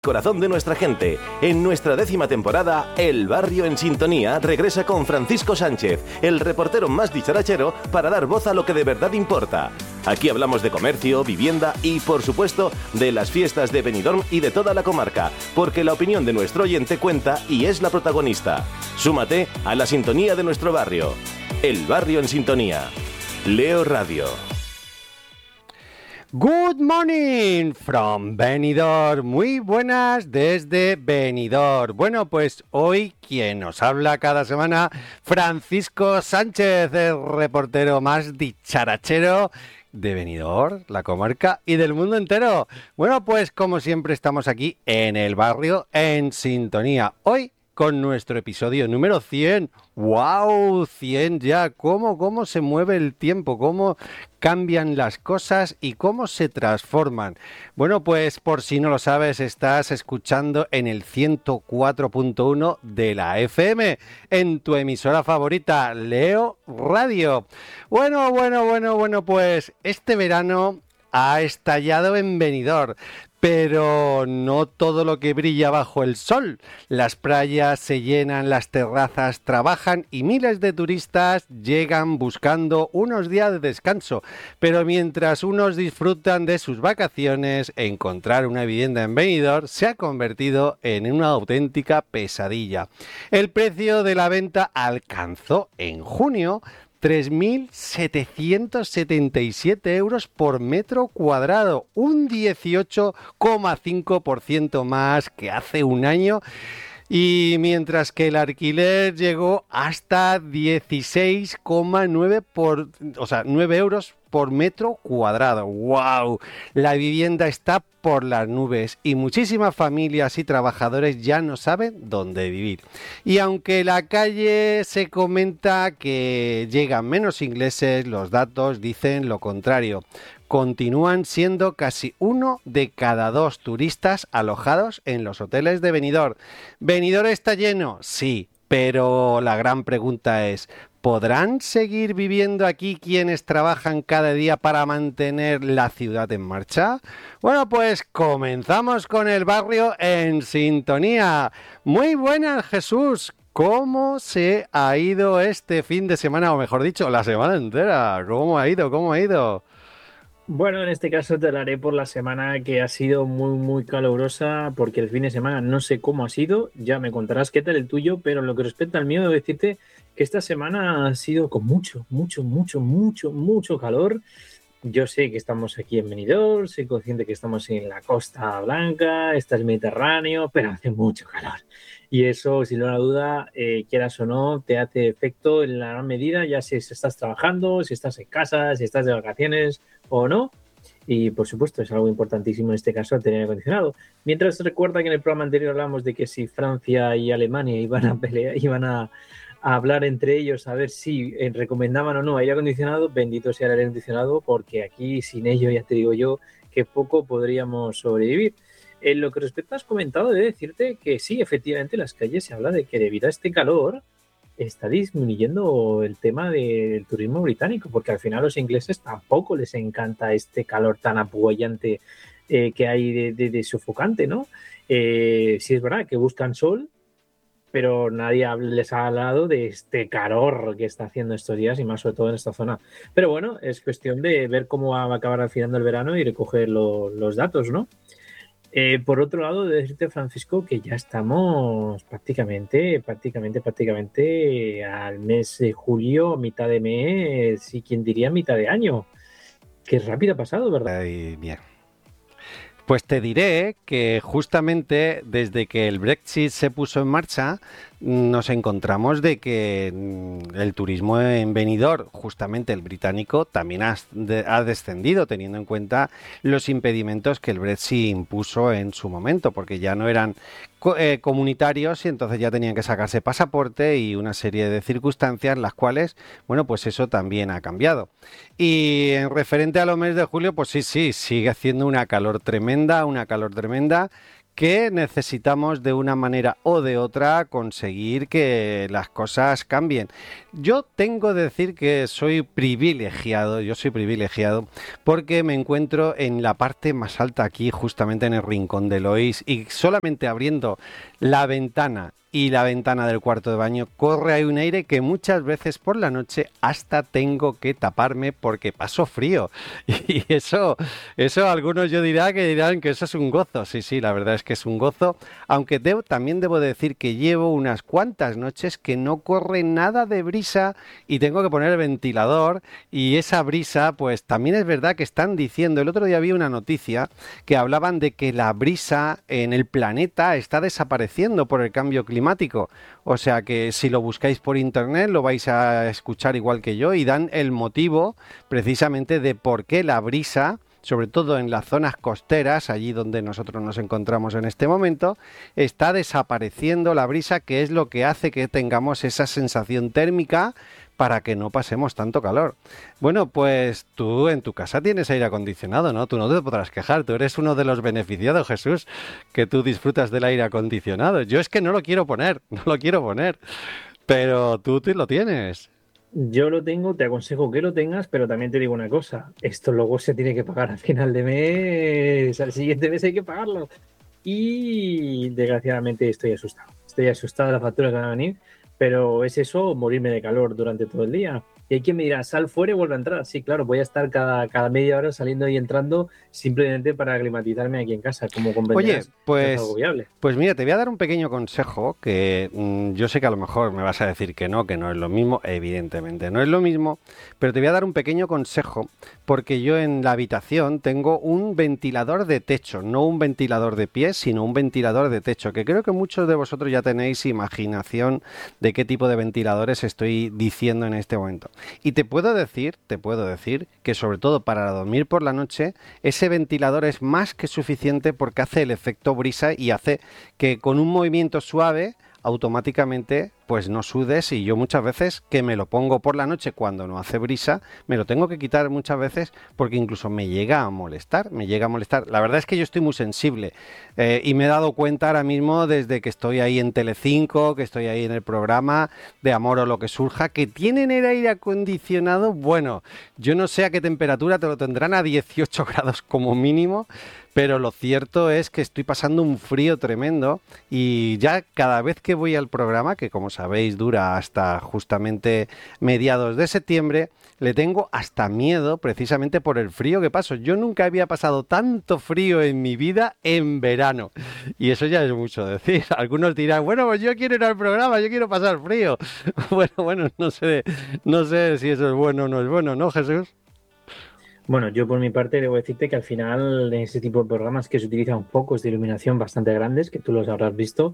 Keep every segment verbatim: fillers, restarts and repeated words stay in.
Corazón de nuestra gente. En nuestra décima temporada, El Barrio en Sintonía regresa con Francisco Sánchez, el reportero más dicharachero, para dar voz a lo que de verdad importa. Aquí hablamos de comercio, vivienda y, por supuesto, de las fiestas de Benidorm y de toda la comarca, porque la opinión de nuestro oyente cuenta y es la protagonista. Súmate a la sintonía de nuestro barrio. El Barrio en Sintonía. Leo Radio. Good morning from Benidorm. Muy buenas desde Benidorm. Bueno, pues hoy quien nos habla cada semana, Francisco Sánchez, el reportero más dicharachero de Benidorm, la comarca y del mundo entero. Bueno, pues como siempre estamos aquí en el barrio en sintonía. Hoy con nuestro episodio número cien. ¡Wow! cien ya. ¿Cómo, cómo se mueve el tiempo? ¿Cómo cambian las cosas y cómo se transforman? Bueno, pues por si no lo sabes, estás escuchando en el ciento cuatro punto uno de la F M, en tu emisora favorita, Leo Radio. Bueno, bueno, bueno, bueno, pues este verano ha estallado en Benidorm. Pero no todo lo que brilla bajo el sol. Las playas se llenan, las terrazas trabajan y miles de turistas llegan buscando unos días de descanso. Pero mientras unos disfrutan de sus vacaciones, encontrar una vivienda en Benidorm se ha convertido en una auténtica pesadilla. El precio de la venta alcanzó en junio tres mil setecientos setenta y siete euros por metro cuadrado, un dieciocho coma cinco por ciento más que hace un año, y mientras que el alquiler llegó hasta dieciséis coma nueve por, o sea, nueve euros por metro cuadrado. ¡Wow! La vivienda está por las nubes y muchísimas familias y trabajadores ya no saben dónde vivir. Y aunque la calle se comenta que llegan menos ingleses, los datos dicen lo contrario. Continúan siendo casi uno de cada dos turistas alojados en los hoteles de Benidorm. ¿Benidorm está lleno? Sí, pero la gran pregunta es: ¿podrán seguir viviendo aquí quienes trabajan cada día para mantener la ciudad en marcha? Bueno, pues comenzamos con el barrio en sintonía. Muy buenas, Jesús. ¿Cómo se ha ido este fin de semana, o mejor dicho, la semana entera? ¿Cómo ha ido? ¿Cómo ha ido? Bueno, en este caso te hablaré por la semana que ha sido muy, muy calurosa, porque el fin de semana no sé cómo ha sido, ya me contarás qué tal el tuyo, pero en lo que respecta al mío, debo decirte que esta semana ha sido con mucho, mucho, mucho, mucho, mucho calor. Yo sé que estamos aquí en Benidorm, soy consciente que estamos en la Costa Blanca, está el Mediterráneo, pero hace mucho calor. Y eso, sin lugar a duda, eh, quieras o no, te hace efecto en la gran medida, ya si estás trabajando, si estás en casa, si estás de vacaciones o no. Y, por supuesto, es algo importantísimo en este caso el tener aire acondicionado. Mientras, recuerda que en el programa anterior hablamos de que si Francia y Alemania iban a pelear, iban a, a hablar entre ellos a ver si eh, recomendaban o no aire acondicionado. Bendito sea el aire acondicionado, porque aquí sin ello ya te digo yo que poco podríamos sobrevivir. En lo que respecta has comentado, de decirte que sí, efectivamente, en las calles se habla de que debido a este calor está disminuyendo el tema del turismo británico, porque al final a los ingleses tampoco les encanta este calor tan apoyante eh, que hay de, de, de sofocante, ¿no? Eh, sí es verdad que buscan sol, pero nadie les ha hablado de este calor que está haciendo estos días y más sobre todo en esta zona. Pero bueno, es cuestión de ver cómo va a acabar al final del verano y recoger lo, los datos, ¿no? Eh, por otro lado, de decirte, Francisco, que ya estamos prácticamente, prácticamente, prácticamente al mes de julio, mitad de mes, y quien diría mitad de año. Qué rápido ha pasado, ¿verdad? Ay, bien. Pues te diré que justamente desde que el Brexit se puso en marcha, nos encontramos de que el turismo en Benidorm, justamente el británico, también ha, de, ha descendido, teniendo en cuenta los impedimentos que el Brexit impuso en su momento, porque ya no eran eh, comunitarios y entonces ya tenían que sacarse pasaporte y una serie de circunstancias, las cuales, bueno, pues eso también ha cambiado. Y en referente a los meses de julio, pues sí, sí, sigue haciendo una calor tremenda, una calor tremenda, que necesitamos de una manera o de otra conseguir que las cosas cambien. Yo tengo que decir que soy privilegiado, yo soy privilegiado porque me encuentro en la parte más alta aquí, justamente en el rincón de Lois, y solamente abriendo la ventana y la ventana del cuarto de baño corre ahí un aire que muchas veces por la noche hasta tengo que taparme porque paso frío. Y eso, eso algunos yo dirá que dirán que eso es un gozo. Sí, sí, la verdad es que es un gozo. Aunque debo, también debo decir que llevo unas cuantas noches que no corre nada de brisa y tengo que poner el ventilador. Y esa brisa, pues también es verdad que están diciendo, el otro día vi una noticia que hablaban de que la brisa en el planeta está desapareciendo por el cambio climático. O sea que si lo buscáis por internet lo vais a escuchar igual que yo y dan el motivo precisamente de por qué la brisa, sobre todo en las zonas costeras, allí donde nosotros nos encontramos en este momento, está desapareciendo la brisa, que es lo que hace que tengamos esa sensación térmica para que no pasemos tanto calor. Bueno, pues tú en tu casa tienes aire acondicionado, ¿no? Tú no te podrás quejar, tú eres uno de los beneficiados, Jesús, que tú disfrutas del aire acondicionado. Yo es que no lo quiero poner, no lo quiero poner, pero tú, tú lo tienes. Yo lo tengo, te aconsejo que lo tengas, pero también te digo una cosa, esto luego se tiene que pagar al final de mes, al siguiente mes hay que pagarlo. Y desgraciadamente estoy asustado, estoy asustado de la factura que va a venir. Pero es eso, morirme de calor durante todo el día. Y hay quien me dirá, sal fuera y vuelve a entrar. Sí, claro, voy a estar cada, cada media hora saliendo y entrando simplemente para aclimatizarme aquí en casa, como comprenderás. Oye, pues, es algo viable. Pues mira, te voy a dar un pequeño consejo que mmm, yo sé que a lo mejor me vas a decir que no, que no es lo mismo, evidentemente no es lo mismo, pero te voy a dar un pequeño consejo porque yo en la habitación tengo un ventilador de techo, no un ventilador de pies, sino un ventilador de techo, que creo que muchos de vosotros ya tenéis imaginación de qué tipo de ventiladores estoy diciendo en este momento. Y te puedo decir, te puedo decir que sobre todo para dormir por la noche, ese ventilador es más que suficiente porque hace el efecto brisa y hace que con un movimiento suave automáticamente pues no sudes, y yo muchas veces que me lo pongo por la noche cuando no hace brisa, me lo tengo que quitar muchas veces porque incluso me llega a molestar, me llega a molestar. La verdad es que yo estoy muy sensible eh, y me he dado cuenta ahora mismo desde que estoy ahí en Telecinco, que estoy ahí en el programa de Amor o lo que surja, que tienen el aire acondicionado, bueno, yo no sé a qué temperatura, te lo tendrán a dieciocho grados como mínimo, pero lo cierto es que estoy pasando un frío tremendo y ya cada vez que voy al programa, que como sabéis dura hasta justamente mediados de septiembre, le tengo hasta miedo precisamente por el frío que paso. Yo nunca había pasado tanto frío en mi vida en verano y eso ya es mucho decir. Algunos dirán, bueno, pues yo quiero ir al programa, yo quiero pasar frío. Bueno, bueno, no sé, no sé si eso es bueno o no es bueno, ¿no, Jesús? Bueno, yo por mi parte debo decirte que al final en ese tipo de programas que se utilizan focos de iluminación bastante grandes, que tú los habrás visto,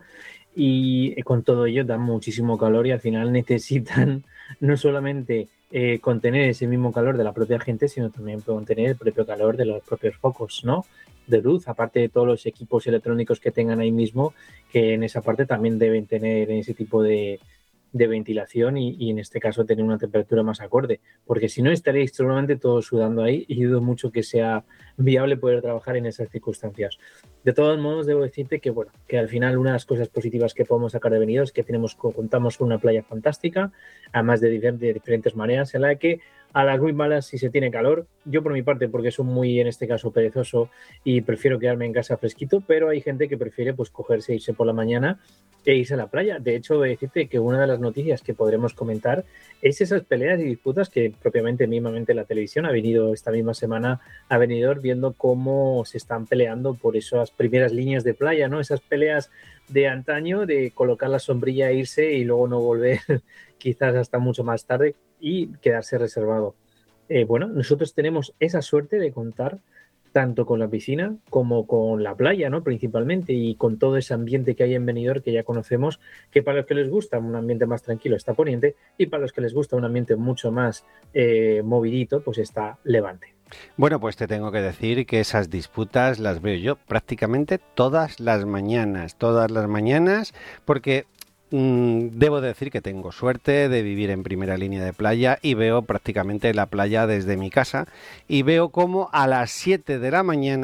y con todo ello dan muchísimo calor y al final necesitan no solamente eh, contener ese mismo calor de la propia gente, sino también contener el propio calor de los propios focos, ¿no? De luz, aparte de todos los equipos electrónicos que tengan ahí mismo, que en esa parte también deben tener ese tipo de de ventilación y, y en este caso tener una temperatura más acorde, porque si no estaréis seguramente todos sudando ahí y dudo mucho que sea viable poder trabajar en esas circunstancias. De todos modos, debo decirte que bueno, que al final una de las cosas positivas que podemos sacar de Benidorm es que tenemos, contamos con una playa fantástica, además de, de diferentes maneras, en la que a las muy malas si se tiene calor, yo por mi parte porque soy muy en este caso perezoso y prefiero quedarme en casa fresquito, pero hay gente que prefiere pues cogerse, irse por la mañana e irse a la playa. De hecho, voy a decirte que una de las noticias que podremos comentar es esas peleas y disputas que propiamente mismamente la televisión ha venido esta misma semana a Benidorm viendo cómo se están peleando por esas primeras líneas de playa, ¿no? Esas peleas de antaño de colocar la sombrilla e irse y luego no volver quizás hasta mucho más tarde y quedarse reservado. Eh, bueno, nosotros tenemos esa suerte de contar tanto con la piscina como con la playa, ¿no? Principalmente, y con todo ese ambiente que hay en Benidorm que ya conocemos, que para los que les gusta un ambiente más tranquilo está Poniente y para los que les gusta un ambiente mucho más eh, movidito, pues está Levante. Bueno, pues te tengo que decir que esas disputas las veo yo prácticamente todas las mañanas, todas las mañanas, porque mmm, debo decir que tengo suerte de vivir en primera línea de playa y veo prácticamente la playa desde mi casa y veo como a las siete de la mañana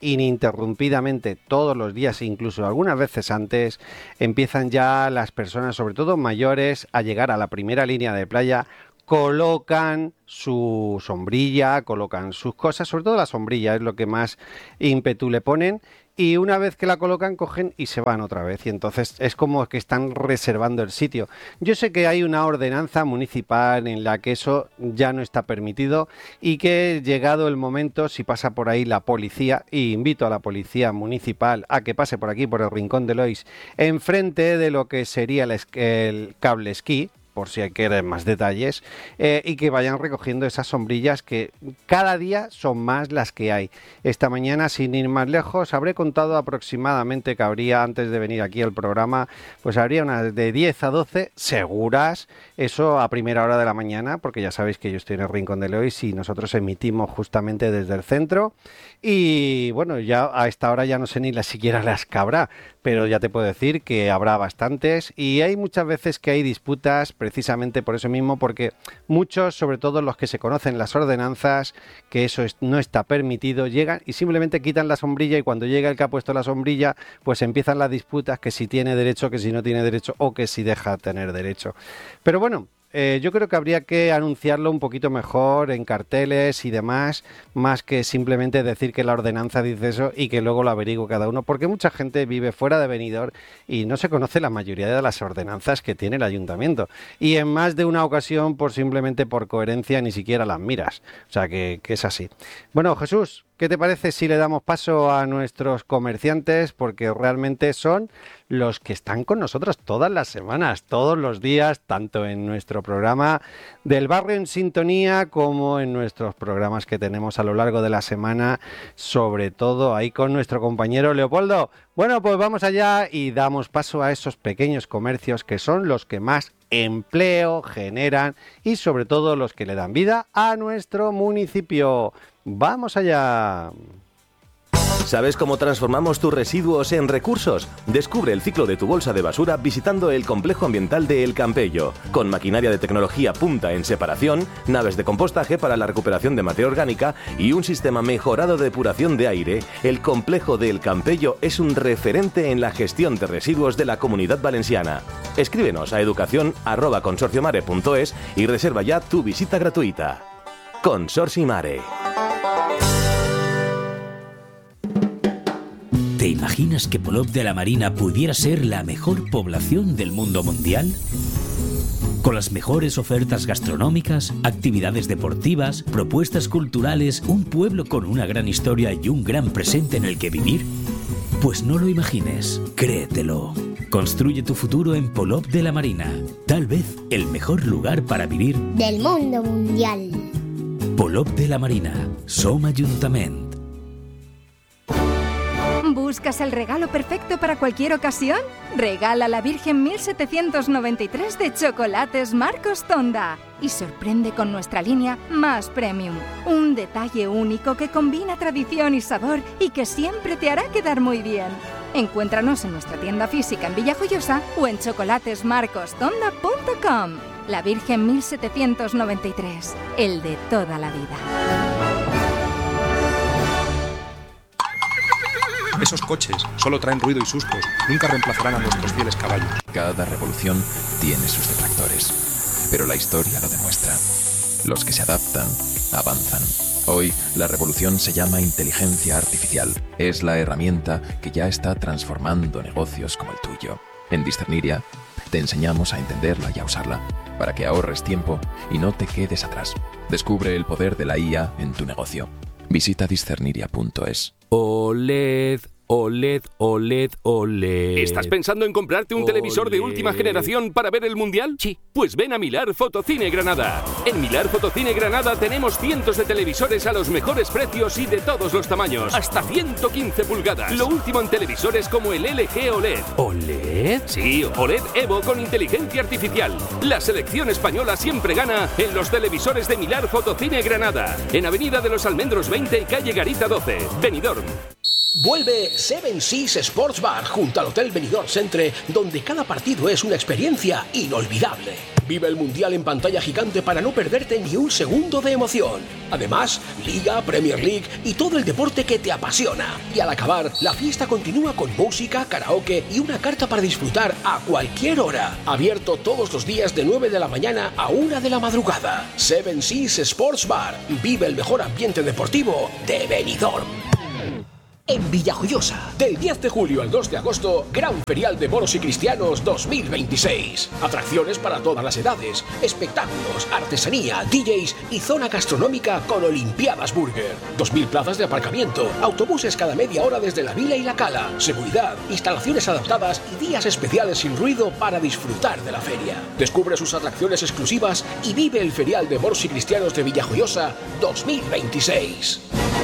ininterrumpidamente todos los días, incluso algunas veces antes, empiezan ya las personas, sobre todo mayores, a llegar a la primera línea de playa, colocan su sombrilla, colocan sus cosas, sobre todo la sombrilla es lo que más ímpetu le ponen, y una vez que la colocan cogen y se van otra vez, y entonces es como que están reservando el sitio. Yo sé que hay una ordenanza municipal en la que eso ya no está permitido y que llegado el momento, si pasa por ahí la policía, y invito a la policía municipal a que pase por aquí, por el Rincón de Lois, enfrente de lo que sería el, es- el cable esquí, por si quieren más detalles, eh, y que vayan recogiendo esas sombrillas que cada día son más las que hay. Esta mañana, sin ir más lejos, habré contado aproximadamente que habría, antes de venir aquí al programa, pues habría unas de diez a doce seguras, eso a primera hora de la mañana, porque ya sabéis que yo estoy en el Rincón de Lois y nosotros emitimos justamente desde el centro, y bueno, ya a esta hora ya no sé ni las siquiera las que habrá, pero ya te puedo decir que habrá bastantes, y hay muchas veces que hay disputas precisamente por eso mismo, porque muchos, sobre todo los que se conocen las ordenanzas, que eso es- no está permitido, llegan y simplemente quitan la sombrilla, y cuando llega el que ha puesto la sombrilla, pues empiezan las disputas, que si tiene derecho, que si no tiene derecho, o que si deja tener derecho. Pero bueno, eh, yo creo que habría que anunciarlo un poquito mejor en carteles y demás, más que simplemente decir que la ordenanza dice eso y que luego lo averigüe cada uno, porque mucha gente vive fuera de Benidorm y no se conoce la mayoría de las ordenanzas que tiene el ayuntamiento, y en más de una ocasión, por simplemente por coherencia, ni siquiera las miras, o sea que, que es así. Bueno, Jesús, ¿qué te parece si le damos paso a nuestros comerciantes? Porque realmente son los que están con nosotros todas las semanas, todos los días, tanto en nuestro programa del Barrio en Sintonía como en nuestros programas que tenemos a lo largo de la semana, sobre todo ahí con nuestro compañero Leopoldo. Bueno, pues vamos allá y damos paso a esos pequeños comercios que son los que más empleo generan y sobre todo los que le dan vida a nuestro municipio. ¡Vamos allá! ¿Sabes cómo transformamos tus residuos en recursos? Descubre el ciclo de tu bolsa de basura visitando el complejo ambiental de El Campello, con maquinaria de tecnología punta en separación, naves de compostaje para la recuperación de materia orgánica y un sistema mejorado de depuración de aire. El complejo de El Campello es un referente en la gestión de residuos de la Comunidad Valenciana. Escríbenos a educación arroba consorciomare punto es y reserva ya tu visita gratuita. Consorcio Mare. ¿Te imaginas que Polop de la Marina pudiera ser la mejor población del mundo mundial? Con las mejores ofertas gastronómicas, actividades deportivas, propuestas culturales, un pueblo con una gran historia y un gran presente en el que vivir. Pues no lo imagines, créetelo. Construye tu futuro en Polop de la Marina. Tal vez el mejor lugar para vivir del mundo mundial. Polop de la Marina. Som Ajuntament. ¿Buscas el regalo perfecto para cualquier ocasión? Regala la Virgen mil setecientos noventa y tres de Chocolates Marcos Tonda y sorprende con nuestra línea Más Premium. Un detalle único que combina tradición y sabor y que siempre te hará quedar muy bien. Encuéntranos en nuestra tienda física en Villajoyosa o en chocolates marcos tonda punto com. La Virgen mil setecientos noventa y tres, el de toda la vida. Esos coches solo traen ruido y sustos, nunca reemplazarán a nuestros fieles caballos. Cada revolución tiene sus detractores, pero la historia lo demuestra. Los que se adaptan, avanzan. Hoy, la revolución se llama inteligencia artificial. Es la herramienta que ya está transformando negocios como el tuyo. En Discerniria, te enseñamos a entenderla y a usarla, para que ahorres tiempo y no te quedes atrás. Descubre el poder de la I A en tu negocio. Visita discerniria punto es. O L E D, O L E D, O L E D, O L E D. ¿Estás pensando en comprarte un televisor de última generación para ver el Mundial? Sí. Pues ven a Milar Fotocine Granada. En Milar Fotocine Granada tenemos cientos de televisores a los mejores precios y de todos los tamaños. Hasta ciento quince pulgadas. Lo último en televisores como el L G O L E D. ¿O L E D? Sí, O L E D Evo con inteligencia artificial. La selección española siempre gana en los televisores de Milar Fotocine Granada. En Avenida de los Almendros veinte y calle Garita doce, Benidorm. Vuelve Seven Seas Sports Bar junto al Hotel Benidorm Centre, donde cada partido es una experiencia inolvidable. Vive el Mundial en pantalla gigante para no perderte ni un segundo de emoción. Además, Liga, Premier League y todo el deporte que te apasiona. Y al acabar, la fiesta continúa con música, karaoke y una carta para disfrutar a cualquier hora. Abierto todos los días de nueve de la mañana a una de la madrugada. Seven Seas Sports Bar. Vive el mejor ambiente deportivo de Benidorm. En Villajoyosa, del diez de julio al dos de agosto, Gran Ferial de Moros y Cristianos dos mil veintiséis. Atracciones para todas las edades, espectáculos, artesanía, D Js y zona gastronómica con Olimpiadas Burger. dos mil plazas de aparcamiento, autobuses cada media hora desde la Vila y la Cala, seguridad, instalaciones adaptadas y días especiales sin ruido para disfrutar de la feria. Descubre sus atracciones exclusivas y vive el Ferial de Moros y Cristianos de Villajoyosa dos mil veintiséis.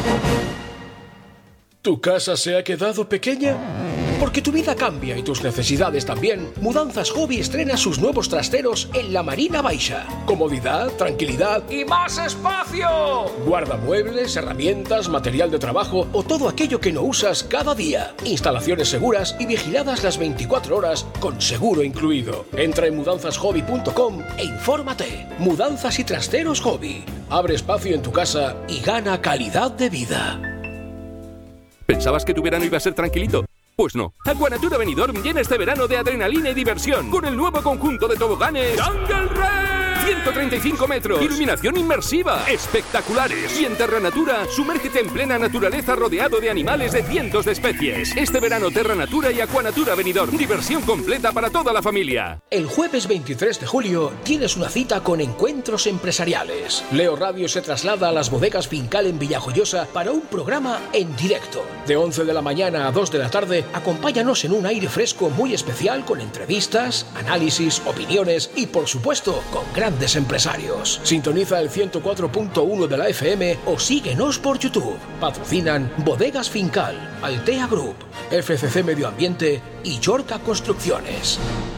¿Tu casa se ha quedado pequeña? Porque tu vida cambia y tus necesidades también. Mudanzas Hobby estrena sus nuevos trasteros en la Marina Baixa. Comodidad, tranquilidad y más espacio. Guarda muebles, herramientas, material de trabajo o todo aquello que no usas cada día. Instalaciones seguras y vigiladas las veinticuatro horas con seguro incluido. Entra en mudanzas hobby punto com e infórmate. Mudanzas y trasteros Hobby. Abre espacio en tu casa y gana calidad de vida. ¿Pensabas que tu verano iba a ser tranquilito? Pues no. Aquanatura Benidorm llena este verano de adrenalina y diversión con el nuevo conjunto de toboganes Jungle Race. ciento treinta y cinco metros, iluminación inmersiva, espectaculares. Y en Terra Natura, sumérgete en plena naturaleza rodeado de animales de cientos de especies. Este verano Terra Natura y Aquanatura Benidorm, diversión completa para toda la familia. El jueves veintitrés de julio tienes una cita con Encuentros Empresariales. Leo Radio se traslada a las bodegas Fincal en Villajoyosa para un programa en directo. De once de la mañana a dos de la tarde, acompáñanos en un aire fresco muy especial con entrevistas, análisis, opiniones y, por supuesto, con grandes empresarios. Sintoniza el ciento cuatro punto uno de la F M o síguenos por YouTube. Patrocinan Bodegas Fincal, Altea Group, F C C Medio Ambiente y Yorca Construcciones.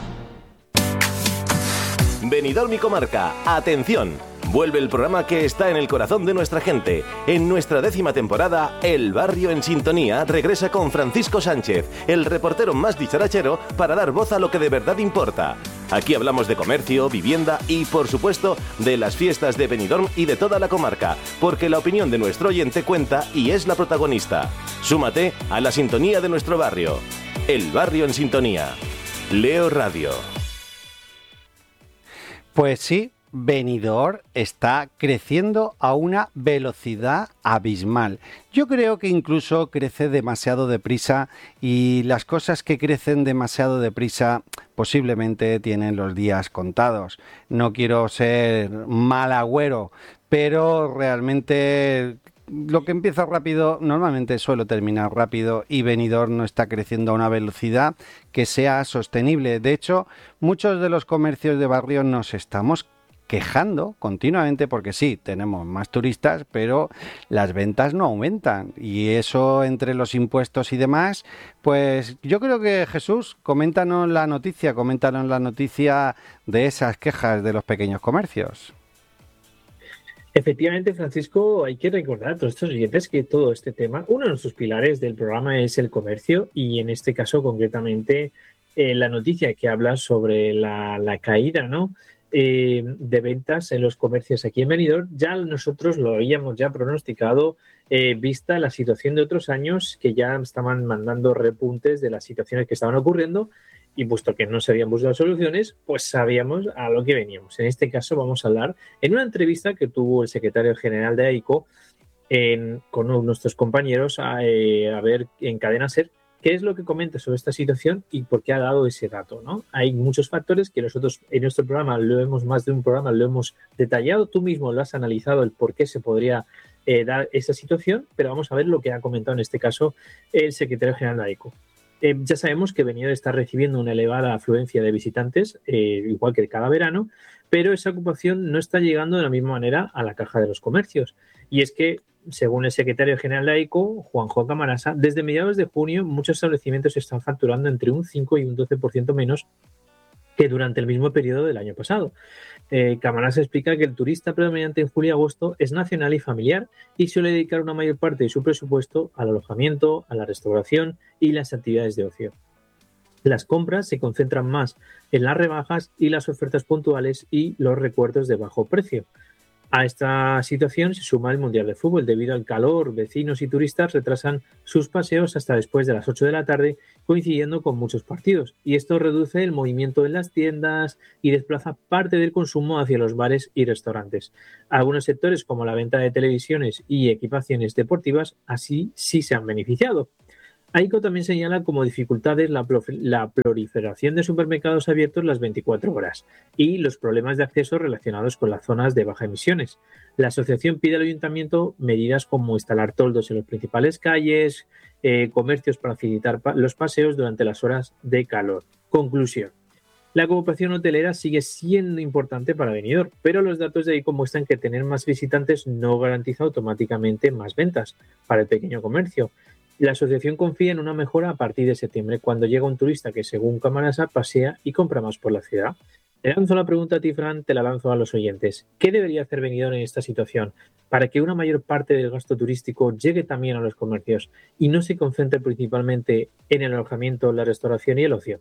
Benidorm y Comarca, atención. Vuelve el programa que está en el corazón de nuestra gente. En nuestra décima temporada, El Barrio en Sintonía regresa con Francisco Sánchez, el reportero más dicharachero, para dar voz a lo que de verdad importa. Aquí hablamos de comercio, vivienda y, por supuesto, de las fiestas de Benidorm y de toda la comarca, porque la opinión de nuestro oyente cuenta y es la protagonista. Súmate a la sintonía de nuestro barrio. El Barrio en Sintonía. Leo Radio. Pues sí. Benidorm está creciendo a una velocidad abismal. Yo creo que incluso crece demasiado deprisa y las cosas que crecen demasiado deprisa posiblemente tienen los días contados. No quiero ser mal agüero, pero realmente lo que empieza rápido normalmente suele terminar rápido y Benidorm no está creciendo a una velocidad que sea sostenible. De hecho, muchos de los comercios de barrio nos estamos quejando continuamente porque sí, tenemos más turistas, pero las ventas no aumentan y eso entre los impuestos y demás, pues yo creo que Jesús, coméntanos la noticia, coméntanos la noticia de esas quejas de los pequeños comercios. Efectivamente, Francisco, hay que recordar a todos estos oyentes que todo este tema, uno de nuestros pilares del programa es el comercio y en este caso concretamente eh, la noticia que habla sobre la, la caída, ¿no? Eh, de ventas en los comercios aquí en Benidorm, ya nosotros lo habíamos ya pronosticado, eh, vista la situación de otros años que ya estaban mandando repuntes de las situaciones que estaban ocurriendo y puesto que no se habían buscado soluciones, pues sabíamos a lo que veníamos. En este caso vamos a hablar en una entrevista que tuvo el secretario general de AICO en, con nuestros compañeros a, eh, a ver en Cadena SER qué es lo que comenta sobre esta situación y por qué ha dado ese dato, ¿no? Hay muchos factores que nosotros en nuestro programa, lo hemos más de un programa, lo hemos detallado, tú mismo lo has analizado, el por qué se podría eh, dar esa situación, pero vamos a ver lo que ha comentado en este caso el secretario general de AICO. Eh, ya sabemos que Benidorm está recibiendo una elevada afluencia de visitantes, eh, igual que cada verano, pero esa ocupación no está llegando de la misma manera a la caja de los comercios. Y es que, según el secretario general de AICO, Juanjo Camarasa, desde mediados de junio muchos establecimientos están facturando entre un cinco y un doce por ciento menos que durante el mismo periodo del año pasado. Eh, Camarasa explica que el turista predominante en julio y agosto es nacional y familiar y suele dedicar una mayor parte de su presupuesto al alojamiento, a la restauración y las actividades de ocio. Las compras se concentran más en las rebajas y las ofertas puntuales y los recuerdos de bajo precio. A esta situación se suma el Mundial de Fútbol. Debido al calor, vecinos y turistas retrasan sus paseos hasta después de las ocho de la tarde, coincidiendo con muchos partidos. Y esto reduce el movimiento en las tiendas y desplaza parte del consumo hacia los bares y restaurantes. Algunos sectores, como la venta de televisiones y equipaciones deportivas, así sí se han beneficiado. AICO también señala como dificultades la, la proliferación de supermercados abiertos las veinticuatro horas y los problemas de acceso relacionados con las zonas de baja emisiones. La asociación pide al ayuntamiento medidas como instalar toldos en las principales calles, eh, comercios para facilitar pa- los paseos durante las horas de calor. Conclusión. La ocupación hotelera sigue siendo importante para Benidorm, pero los datos de AICO muestran que tener más visitantes no garantiza automáticamente más ventas para el pequeño comercio. La asociación confía en una mejora a partir de septiembre, cuando llega un turista que, según Camarasa, pasea y compra más por la ciudad. Te lanzo la pregunta a ti, Fran, te la lanzo a los oyentes. ¿Qué debería hacer Benidorm en esta situación para que una mayor parte del gasto turístico llegue también a los comercios y no se concentre principalmente en el alojamiento, la restauración y el ocio?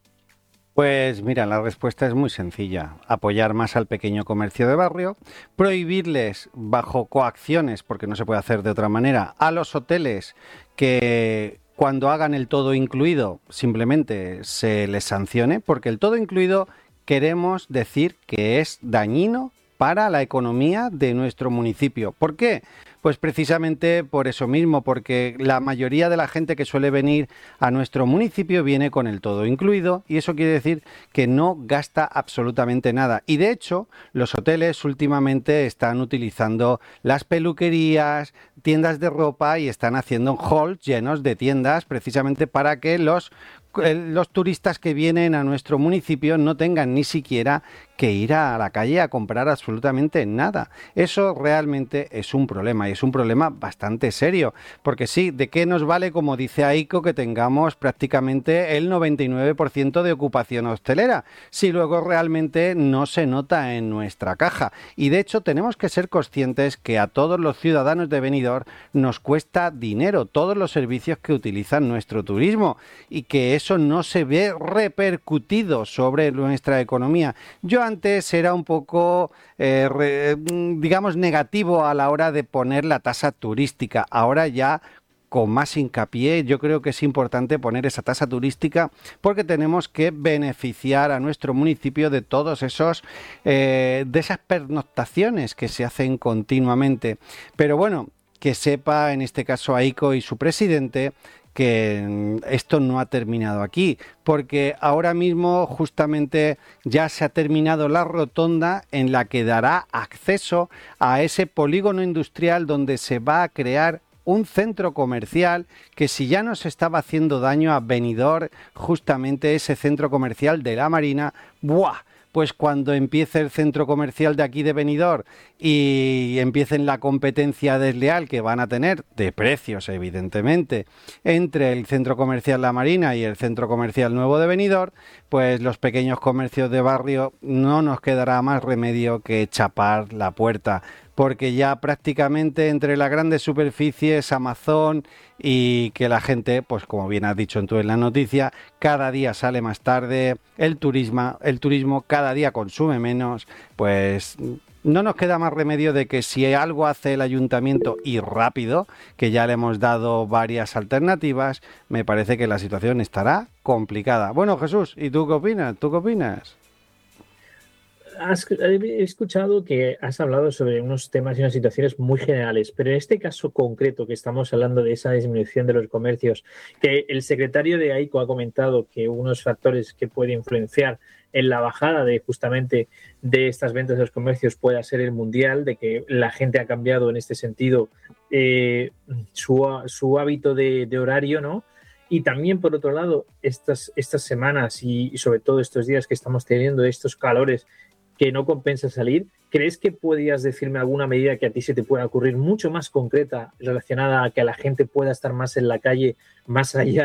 Pues mira, la respuesta es muy sencilla. Apoyar más al pequeño comercio de barrio, prohibirles bajo coacciones, porque no se puede hacer de otra manera, a los hoteles que cuando hagan el todo incluido simplemente se les sancione, porque el todo incluido queremos decir que es dañino para la economía de nuestro municipio. ¿Por qué? Pues precisamente por eso mismo, porque la mayoría de la gente que suele venir a nuestro municipio viene con el todo incluido y eso quiere decir que no gasta absolutamente nada. Y de hecho, los hoteles últimamente están utilizando las peluquerías, tiendas de ropa y están haciendo halls llenos de tiendas precisamente para que los los turistas que vienen a nuestro municipio no tengan ni siquiera que ir a la calle a comprar absolutamente nada. Eso realmente es un problema y es un problema bastante serio, porque sí, ¿de qué nos vale, como dice AICO, que tengamos prácticamente el noventa y nueve por ciento de ocupación hostelera si luego realmente no se nota en nuestra caja? Y de hecho tenemos que ser conscientes que a todos los ciudadanos de Benidorm nos cuesta dinero todos los servicios que utilizan nuestro turismo y que eso no se ve repercutido sobre nuestra economía. Yo antes era un poco, eh, re, digamos, negativo a la hora de poner la tasa turística. Ahora ya, con más hincapié, yo creo que es importante poner esa tasa turística porque tenemos que beneficiar a nuestro municipio de todos esos, eh, de esas pernoctaciones que se hacen continuamente. Pero bueno, que sepa en este caso AICO y su presidente que esto no ha terminado aquí, porque ahora mismo justamente ya se ha terminado la rotonda en la que dará acceso a ese polígono industrial donde se va a crear un centro comercial que, si ya nos estaba haciendo daño a Benidorm, justamente ese centro comercial de la Marina, ¡buah!, pues cuando empiece el centro comercial de aquí de Benidorm y empiecen la competencia desleal que van a tener, de precios evidentemente, entre el centro comercial La Marina y el centro comercial nuevo de Benidorm, pues los pequeños comercios de barrio no nos quedará más remedio que chapar la puerta, porque ya prácticamente entre las grandes superficies, Amazon y que la gente, pues como bien has dicho tú en la noticia, cada día sale más tarde, el turismo, el turismo cada día consume menos, pues no nos queda más remedio de que si algo hace el ayuntamiento y rápido, que ya le hemos dado varias alternativas, me parece que la situación estará complicada. Bueno, Jesús, ¿y tú qué opinas? ¿Tú qué opinas? Has, he escuchado que has hablado sobre unos temas y unas situaciones muy generales, pero en este caso concreto que estamos hablando de esa disminución de los comercios, que el secretario de AICO ha comentado que unos factores que pueden influenciar en la bajada de justamente de estas ventas de los comercios pueda ser el Mundial, de que la gente ha cambiado en este sentido eh, su, su hábito de, de horario, ¿no? Y también, por otro lado, estas, estas semanas y, y sobre todo estos días que estamos teniendo, estos calores que no compensa salir, ¿crees que podrías decirme alguna medida que a ti se te pueda ocurrir mucho más concreta relacionada a que la gente pueda estar más en la calle, más allá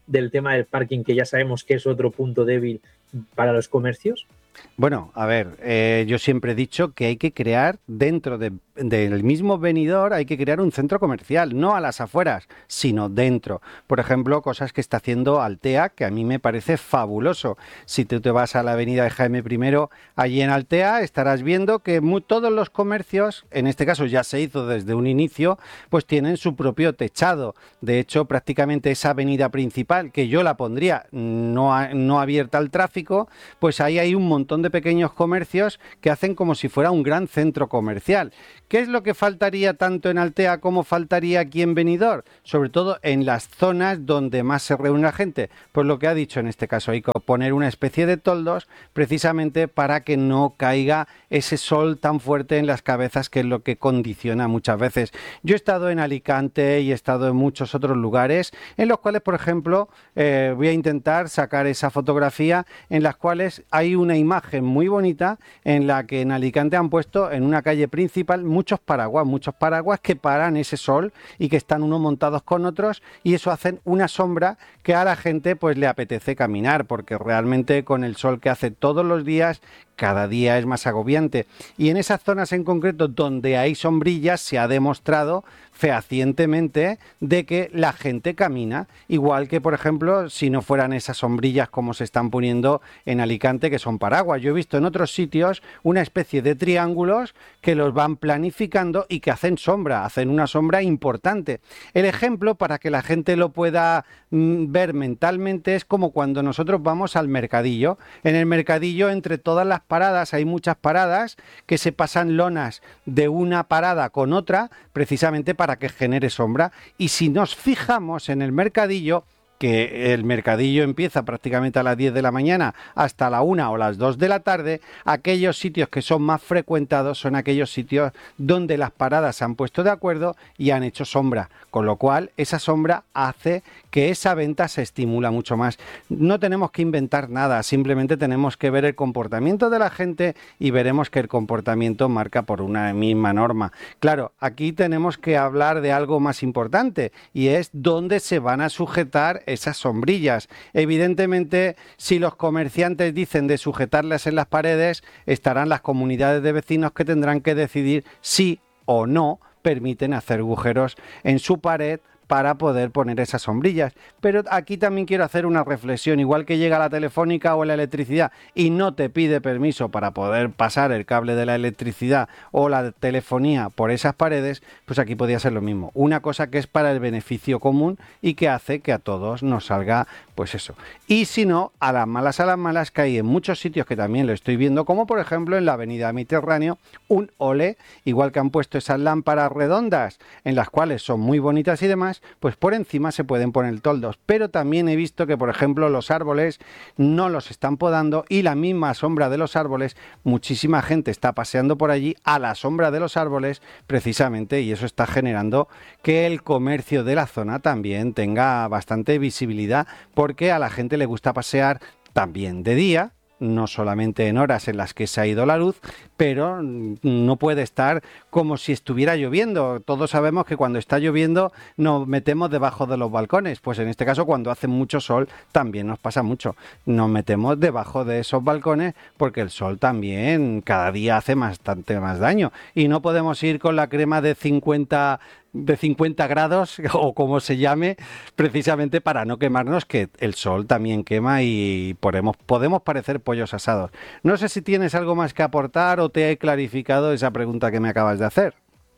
del tema del parking, que ya sabemos que es otro punto débil para los comercios? Bueno, a ver, eh, yo siempre he dicho que hay que crear dentro de, del mismo Benidorm, hay que crear un centro comercial, no a las afueras, sino dentro. Por ejemplo, cosas que está haciendo Altea, que a mí me parece fabuloso. Si tú te vas a la avenida de Jaime I, allí en Altea, estarás viendo que muy, todos los comercios, en este caso ya se hizo desde un inicio, pues tienen su propio techado. De hecho, prácticamente esa avenida principal, que yo la pondría no, a, no abierta al tráfico, pues ahí hay un montón de pequeños comercios que hacen como si fuera un gran centro comercial. ¿Qué es lo que faltaría tanto en Altea como faltaría aquí en Benidorm? Sobre todo en las zonas donde más se reúne la gente. Pues lo que ha dicho en este caso, hay que poner una especie de toldos precisamente para que no caiga ese sol tan fuerte en las cabezas, que es lo que condiciona muchas veces. Yo he estado en Alicante y he estado en muchos otros lugares en los cuales, por ejemplo, eh, voy a intentar sacar esa fotografía en las cuales hay una imagen imagen muy bonita en la que en Alicante han puesto en una calle principal muchos paraguas, muchos paraguas que paran ese sol y que están unos montados con otros, y eso hacen una sombra que a la gente pues le apetece caminar, porque realmente con el sol que hace todos los días, cada día es más agobiante. Y en esas zonas en concreto donde hay sombrillas se ha demostrado fehacientemente de que la gente camina, igual que por ejemplo si no fueran esas sombrillas como se están poniendo en Alicante, que son paraguas. Yo he visto en otros sitios una especie de triángulos que los van planificando y que hacen sombra, hacen una sombra importante. El ejemplo, para que la gente lo pueda mm, ver mentalmente, es como cuando nosotros vamos al mercadillo. En el mercadillo, entre todas las paradas, hay muchas paradas que se pasan lonas de una parada con otra, precisamente para que genere sombra. Y si nos fijamos en el mercadillo, que el mercadillo empieza prácticamente a las diez de la mañana hasta la una o las dos de la tarde, aquellos sitios que son más frecuentados son aquellos sitios donde las paradas se han puesto de acuerdo y han hecho sombra, con lo cual esa sombra hace que esa venta se estimula mucho más. No tenemos que inventar nada, simplemente tenemos que ver el comportamiento de la gente y veremos que el comportamiento marca por una misma norma. Claro, aquí tenemos que hablar de algo más importante, y es dónde se van a sujetar esas sombrillas. Evidentemente, si los comerciantes dicen de sujetarlas en las paredes, estarán las comunidades de vecinos que tendrán que decidir si o no permiten hacer agujeros en su pared para poder poner esas sombrillas. Pero aquí también quiero hacer una reflexión. Igual que llega la telefónica o la electricidad y no te pide permiso para poder pasar el cable de la electricidad o la telefonía por esas paredes, pues aquí podría ser lo mismo. Una cosa que es para el beneficio común y que hace que a todos nos salga pues eso. Y si no, a las malas a las malas, que hay en muchos sitios que también lo estoy viendo, como por ejemplo en la avenida Mediterráneo, un ole, igual que han puesto esas lámparas redondas en las cuales son muy bonitas y demás, pues por encima se pueden poner toldos. Pero también he visto que, por ejemplo, los árboles no los están podando, y la misma sombra de los árboles, muchísima gente está paseando por allí a la sombra de los árboles precisamente, y eso está generando que el comercio de la zona también tenga bastante visibilidad, porque a la gente le gusta pasear también de día, no solamente en horas en las que se ha ido la luz, pero no puede estar como si estuviera lloviendo. Todos sabemos que cuando está lloviendo nos metemos debajo de los balcones, pues en este caso cuando hace mucho sol también nos pasa mucho. Nos metemos debajo de esos balcones porque el sol también cada día hace bastante más daño, y no podemos ir con la crema de cincuenta de cincuenta grados o como se llame, precisamente para no quemarnos, que el sol también quema y podemos, podemos parecer pollos asados. No sé si tienes algo más que aportar o te he clarificado esa pregunta que me acabas de hacer.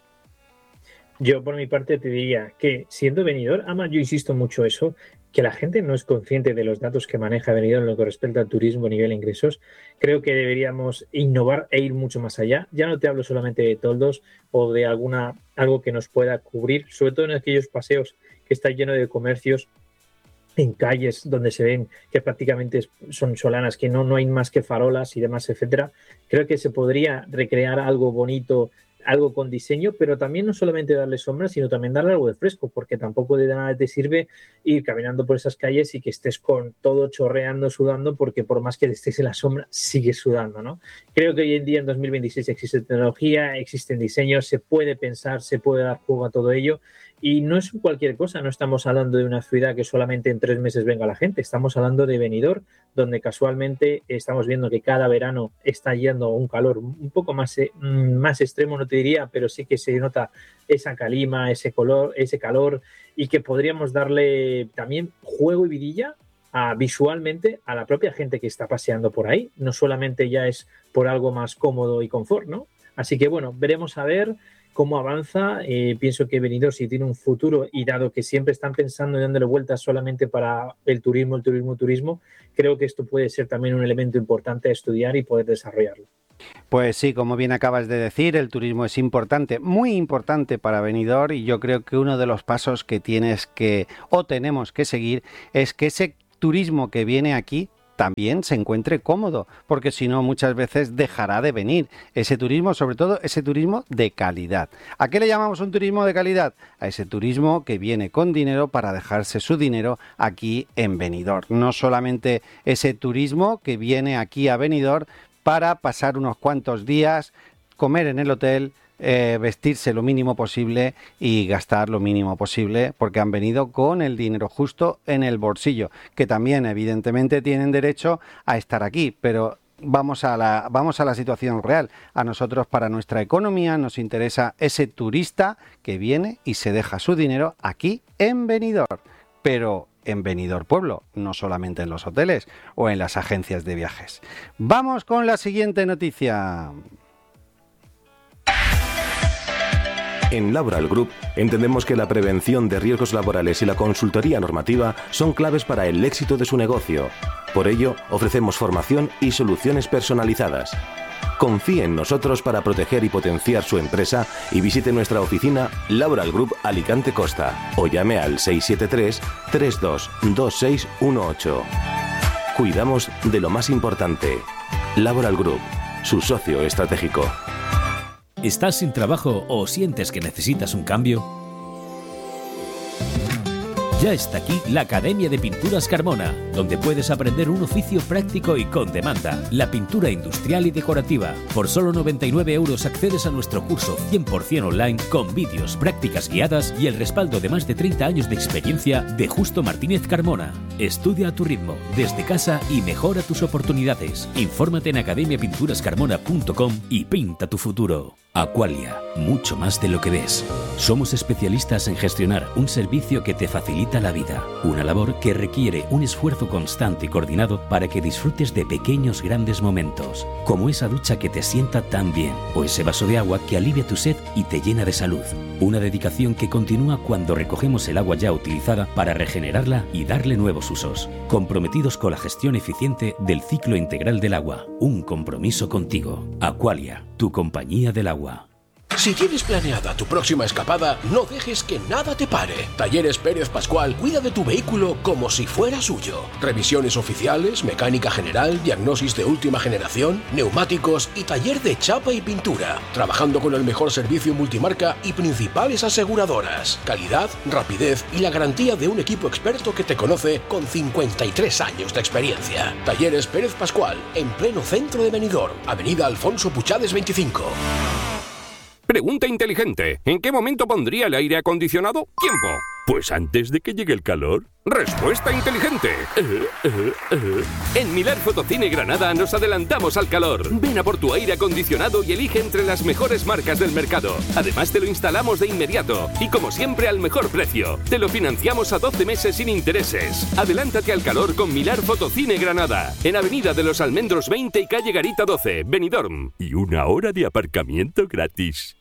Yo por mi parte te diría que, siendo Benidorm, además yo insisto mucho eso, que la gente no es consciente de los datos que maneja Benidorm en lo que respecta al turismo a nivel de ingresos. Creo que deberíamos innovar e ir mucho más allá. Ya no te hablo solamente de toldos o de alguna algo que nos pueda cubrir, sobre todo en aquellos paseos que están llenos de comercios, en calles donde se ven que prácticamente son solanas, que no, no hay más que farolas y demás, etcétera. Creo que se podría recrear algo bonito, algo con diseño, pero también no solamente darle sombra, sino también darle algo de fresco, porque tampoco de nada te sirve ir caminando por esas calles y que estés con todo chorreando, sudando, porque por más que estés en la sombra, sigues sudando, ¿no? Creo que hoy en día, en dos mil veintiséis, existe tecnología, existen diseños, se puede pensar, se puede dar juego a todo ello, Y no es cualquier cosa, no estamos hablando de una ciudad que solamente en tres meses venga la gente, estamos hablando de Benidorm, donde casualmente estamos viendo que cada verano está yendo un calor un poco más, más extremo, no te diría, pero sí que se nota esa calima, ese color, ese calor, y que podríamos darle también juego y vidilla a, visualmente a la propia gente que está paseando por ahí, no solamente ya es por algo más cómodo y confort, ¿no? Así que bueno, veremos a ver cómo avanza. Eh, pienso que Benidorm sí tiene un futuro, y dado que siempre están pensando y dándole vueltas solamente para el turismo, el turismo, el turismo, creo que esto puede ser también un elemento importante a estudiar y poder desarrollarlo. Pues sí, como bien acabas de decir, el turismo es importante, muy importante para Benidorm, y yo creo que uno de los pasos que tienes que, o tenemos que seguir, es que ese turismo que viene aquí también se encuentre cómodo, porque si no muchas veces dejará de venir ese turismo, sobre todo ese turismo de calidad. ¿A qué le llamamos un turismo de calidad? A ese turismo que viene con dinero para dejarse su dinero aquí en Benidorm. No solamente ese turismo que viene aquí a Benidorm para pasar unos cuantos días, comer en el hotel, Eh, vestirse lo mínimo posible y gastar lo mínimo posible, porque han venido con el dinero justo en el bolsillo, que también evidentemente tienen derecho a estar aquí, pero vamos a la, vamos a la situación real. A nosotros, para nuestra economía, nos interesa ese turista que viene y se deja su dinero aquí en Benidorm, pero en Benidorm Pueblo, no solamente en los hoteles o en las agencias de viajes. Vamos con la siguiente noticia. En Laboral Group entendemos que la prevención de riesgos laborales y la consultoría normativa son claves para el éxito de su negocio. Por ello, ofrecemos formación y soluciones personalizadas. Confíe en nosotros para proteger y potenciar su empresa y visite nuestra oficina Laboral Group Alicante Costa o llame al seis siete tres, tres dos dos seis uno ocho. Cuidamos de lo más importante. Laboral Group, su socio estratégico. ¿Estás sin trabajo o sientes que necesitas un cambio? Ya está aquí la Academia de Pinturas Carmona, donde puedes aprender un oficio práctico y con demanda, la pintura industrial y decorativa. Por solo noventa y nueve euros accedes a nuestro curso cien por ciento online con vídeos, prácticas guiadas y el respaldo de más de treinta años de experiencia de Justo Martínez Carmona. Estudia a tu ritmo, desde casa, y mejora tus oportunidades. Infórmate en academia pinturas carmona punto com y pinta tu futuro. Aqualia, mucho más de lo que ves. Somos especialistas en gestionar un servicio que te facilita la vida, una labor que requiere un esfuerzo constante y coordinado para que disfrutes de pequeños grandes momentos, como esa ducha que te sienta tan bien, o ese vaso de agua que alivia tu sed y te llena de salud. Una dedicación que continúa cuando recogemos el agua ya utilizada para regenerarla y darle nuevos usos. Comprometidos con la gestión eficiente del ciclo integral del agua. Un compromiso contigo. Aqualia, tu compañía del agua. Si tienes planeada tu próxima escapada, no dejes que nada te pare. Talleres Pérez Pascual cuida de tu vehículo como si fuera suyo. Revisiones oficiales, mecánica general, diagnosis de última generación, neumáticos y taller de chapa y pintura. Trabajando con el mejor servicio multimarca y principales aseguradoras. Calidad, rapidez y la garantía de un equipo experto que te conoce con cincuenta y tres años de experiencia. Talleres Pérez Pascual, en pleno centro de Benidorm, Avenida Alfonso Puchades veinticinco. Pregunta inteligente. ¿En qué momento pondría el aire acondicionado? Tiempo. Pues antes de que llegue el calor. Respuesta inteligente. Uh, uh, uh. En Milar Fotocine Granada nos adelantamos al calor. Ven a por tu aire acondicionado y elige entre las mejores marcas del mercado. Además te lo instalamos de inmediato y como siempre al mejor precio. Te lo financiamos a doce meses sin intereses. Adelántate al calor con Milar Fotocine Granada. En Avenida de los Almendros veinte y Calle Garita doce, Benidorm. Y una hora de aparcamiento gratis.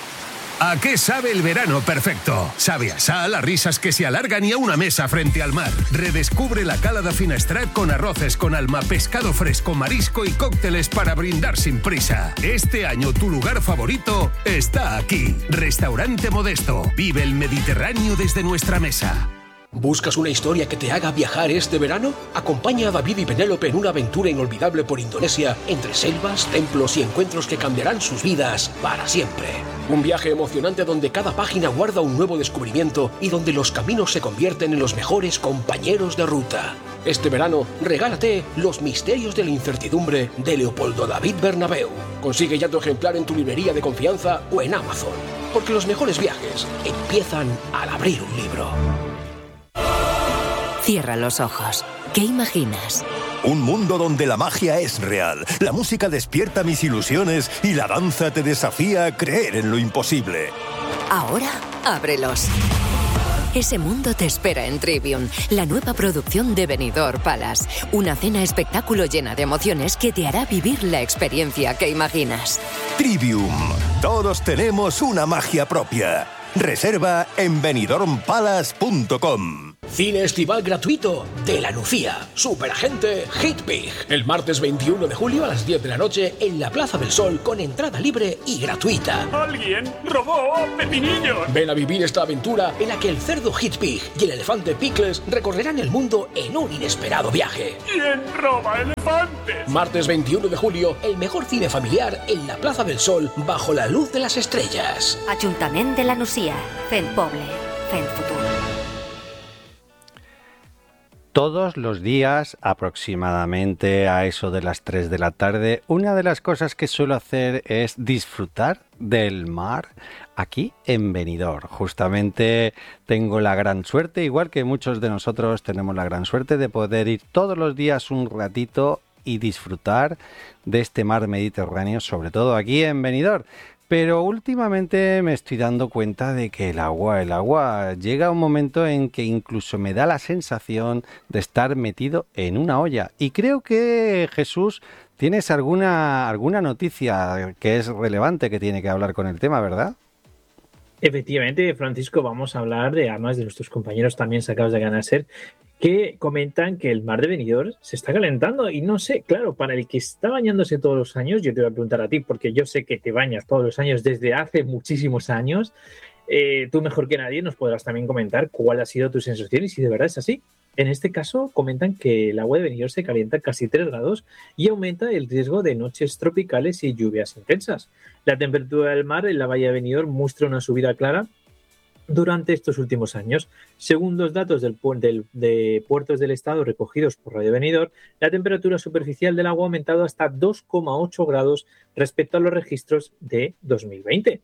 ¿A qué sabe el verano perfecto? Sabe a sal, a risas que se alargan y a una mesa frente al mar. Redescubre la Cala da Finestrat con arroces con alma, pescado fresco, marisco y cócteles para brindar sin prisa. Este año tu lugar favorito está aquí. Restaurante Modesto. Vive el Mediterráneo desde nuestra mesa. ¿Buscas una historia que te haga viajar este verano? Acompaña a David y Penélope en una aventura inolvidable por Indonesia, entre selvas, templos y encuentros que cambiarán sus vidas para siempre. Un viaje emocionante donde cada página guarda un nuevo descubrimiento y donde los caminos se convierten en los mejores compañeros de ruta. Este verano, regálate Los misterios de la incertidumbre de Leopoldo David Bernabeu. Consigue ya tu ejemplar en tu librería de confianza o en Amazon. porque los mejores viajes empiezan al abrir un libro. Cierra los ojos. ¿Qué imaginas? Un mundo donde la magia es real, la música despierta mis ilusiones y la danza te desafía a creer en lo imposible. Ahora, ábrelos. Ese mundo te espera en Trivium, la nueva producción de Benidorm Palace. Una cena espectáculo llena de emociones que te hará vivir la experiencia que imaginas. Trivium. Todos tenemos una magia propia. Reserva en benidorm palace punto com. Cine estival gratuito de La Nucía. Superagente Hitpig. El martes veintiuno de julio a las diez de la noche en la Plaza del Sol con entrada libre y gratuita. ¡Alguien robó pepinillos! Ven a vivir esta aventura en la que el cerdo Hitpig y el elefante Pickles recorrerán el mundo en un inesperado viaje. ¿Quién roba elefantes? Martes veintiuno de julio, el mejor cine familiar en la Plaza del Sol bajo la luz de las estrellas. Ajuntament de La Nucía. Fent poble. Fent futur. Todos los días, aproximadamente a eso de las tres de la tarde, una de las cosas que suelo hacer es disfrutar del mar aquí en Benidorm. Justamente tengo la gran suerte, igual que muchos de nosotros tenemos la gran suerte de poder ir todos los días un ratito y disfrutar de este mar Mediterráneo, sobre todo aquí en Benidorm. Pero últimamente me estoy dando cuenta de que el agua, el agua llega a un momento en que incluso me da la sensación de estar metido en una olla. Y creo que, Jesús, tienes alguna, alguna noticia que es relevante que tiene que hablar con el tema, ¿verdad? Efectivamente, Francisco, vamos a hablar de, además de nuestros compañeros también sacados de Ganaser, que comentan que el mar de Benidorm se está calentando y no sé, claro, para el que está bañándose todos los años, yo te voy a preguntar a ti, porque yo sé que te bañas todos los años desde hace muchísimos años, eh, tú mejor que nadie nos podrás también comentar cuál ha sido tu sensación y si de verdad es así. En este caso comentan que el agua de Benidorm se calienta casi tres grados y aumenta el riesgo de noches tropicales y lluvias intensas. La temperatura del mar en la bahía de Benidorm muestra una subida clara durante estos últimos años. Según los datos del, del, de puertos del estado recogidos por Radio Benidorm, la temperatura superficial del agua ha aumentado hasta dos coma ocho grados respecto a los registros de dos mil veinte.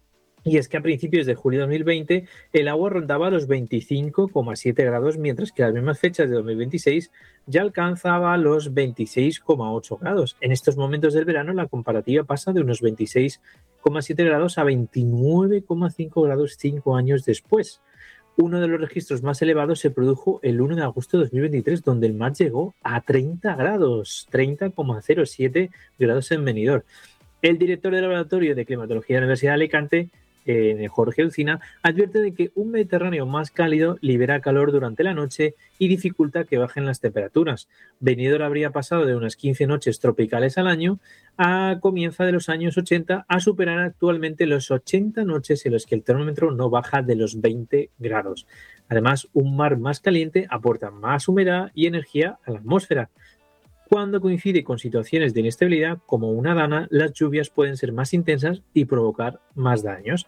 Y es que a principios de julio de dos mil veinte el agua rondaba los veinticinco coma siete grados, mientras que a las mismas fechas de dos mil veintiséis ya alcanzaba los veintiséis coma ocho grados. En estos momentos del verano la comparativa pasa de unos veintiséis coma siete grados a veintinueve coma cinco grados cinco años después. Uno de los registros más elevados se produjo el uno de agosto de dos mil veintitrés, donde el mar llegó a treinta grados, treinta coma cero siete grados en Benidorm. El director del Laboratorio de Climatología de la Universidad de Alicante, Eh, Jorge Ucina, advierte de que un Mediterráneo más cálido libera calor durante la noche y dificulta que bajen las temperaturas. Benidorm habría pasado de unas quince noches tropicales al año a comienzo de los años ochenta a superar actualmente los ochenta noches en las que el termómetro no baja de los veinte grados. Además, un mar más caliente aporta más humedad y energía a la atmósfera. Cuando coincide con situaciones de inestabilidad como una dana, las lluvias pueden ser más intensas y provocar más daños.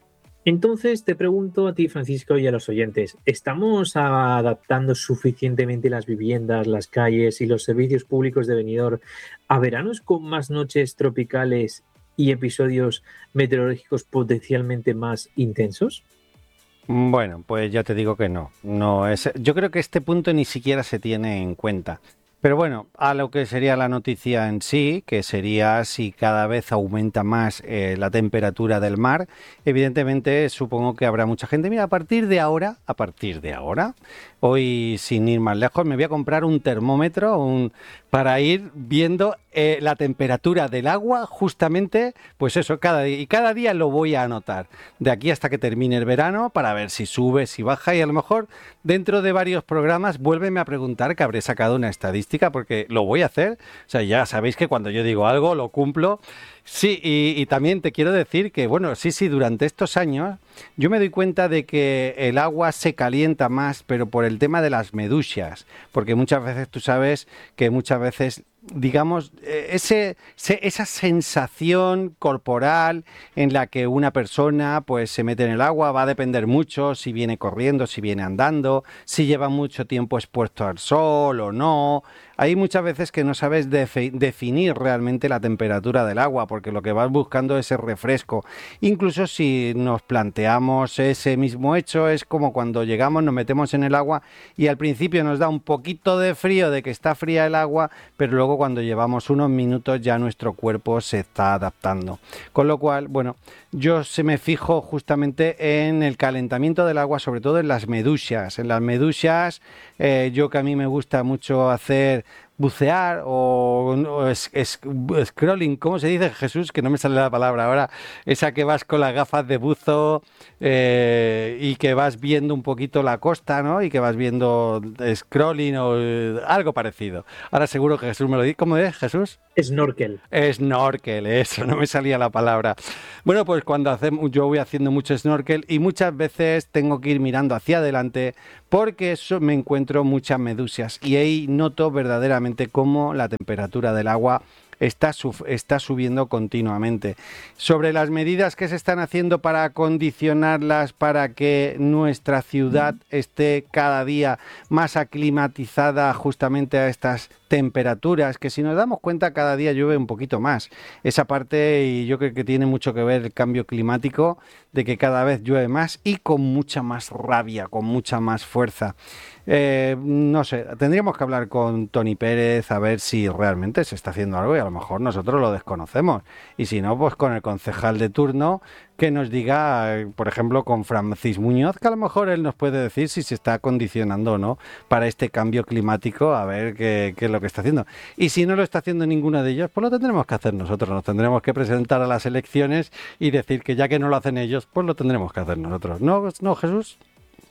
Entonces te pregunto a ti, Francisco, y a los oyentes, ¿estamos adaptando suficientemente las viviendas, las calles y los servicios públicos de Benidorm a veranos con más noches tropicales y episodios meteorológicos potencialmente más intensos? Bueno, pues ya te digo que no. no es, yo creo que este punto ni siquiera se tiene en cuenta. Pero bueno, a lo que sería la noticia en sí, que sería si cada vez aumenta más eh, la temperatura del mar, evidentemente supongo que habrá mucha gente. Mira, a partir de ahora, a partir de ahora, hoy sin ir más lejos, me voy a comprar un termómetro un, para ir viendo eh, la temperatura del agua justamente, pues eso, cada día. Y cada día lo voy a anotar, de aquí hasta que termine el verano, para ver si sube, si baja, y a lo mejor dentro de varios programas vuélveme a preguntar, que habré sacado una estadística, porque lo voy a hacer. O sea, ya sabéis que cuando yo digo algo, lo cumplo. Sí, y, y también te quiero decir que, bueno, sí, sí, durante estos años yo me doy cuenta de que el agua se calienta más, pero por el tema de las medusas, porque muchas veces tú sabes que muchas veces, digamos, ese, esa sensación corporal en la que una persona pues se mete en el agua va a depender mucho si viene corriendo, si viene andando, si lleva mucho tiempo expuesto al sol o no. hay muchas veces que no sabes defi- definir realmente la temperatura del agua, porque lo que vas buscando es el refresco. Incluso si nos planteamos ese mismo hecho, es como cuando llegamos, nos metemos en el agua y al principio nos da un poquito de frío, de que está fría el agua, pero luego cuando llevamos unos minutos ya nuestro cuerpo se está adaptando. Con lo cual, bueno, yo se me fijo justamente en el calentamiento del agua, sobre todo en las medusas. En las medusas, eh, yo que a mí me gusta mucho hacer bucear o, o es, es, scrolling, ¿cómo se dice, Jesús? Que no me sale la palabra ahora. Esa que vas con las gafas de buzo eh, y que vas viendo un poquito la costa, ¿no? Y que vas viendo scrolling o eh, algo parecido. Ahora seguro que Jesús me lo dice. ¿Cómo es, Jesús? Snorkel. Snorkel, eso, no me salía la palabra. Bueno, pues cuando hacemos, yo voy haciendo mucho snorkel y muchas veces tengo que ir mirando hacia adelante porque eso me encuentro muchas medusas y ahí noto verdaderamente cómo la temperatura del agua está, sub, está subiendo continuamente. Sobre las medidas que se están haciendo para acondicionarlas para que nuestra ciudad esté cada día más aclimatizada justamente a estas temperaturas, que si nos damos cuenta cada día llueve un poquito más. Esa parte, y yo creo que tiene mucho que ver el cambio climático, de que cada vez llueve más y con mucha más rabia, con mucha más fuerza. Eh, no sé, tendríamos que hablar con Tony Pérez a ver si realmente se está haciendo algo y a lo mejor nosotros lo desconocemos. Y si no, pues con el concejal de turno que nos diga, por ejemplo, con Francis Muñoz, que a lo mejor él nos puede decir si se está acondicionando o no para este cambio climático, a ver qué, qué es lo que está haciendo. Y si no lo está haciendo ninguno de ellos, pues lo tendremos que hacer nosotros, nos tendremos que presentar a las elecciones y decir que ya que no lo hacen ellos, pues lo tendremos que hacer nosotros. ¿No, no, Jesús?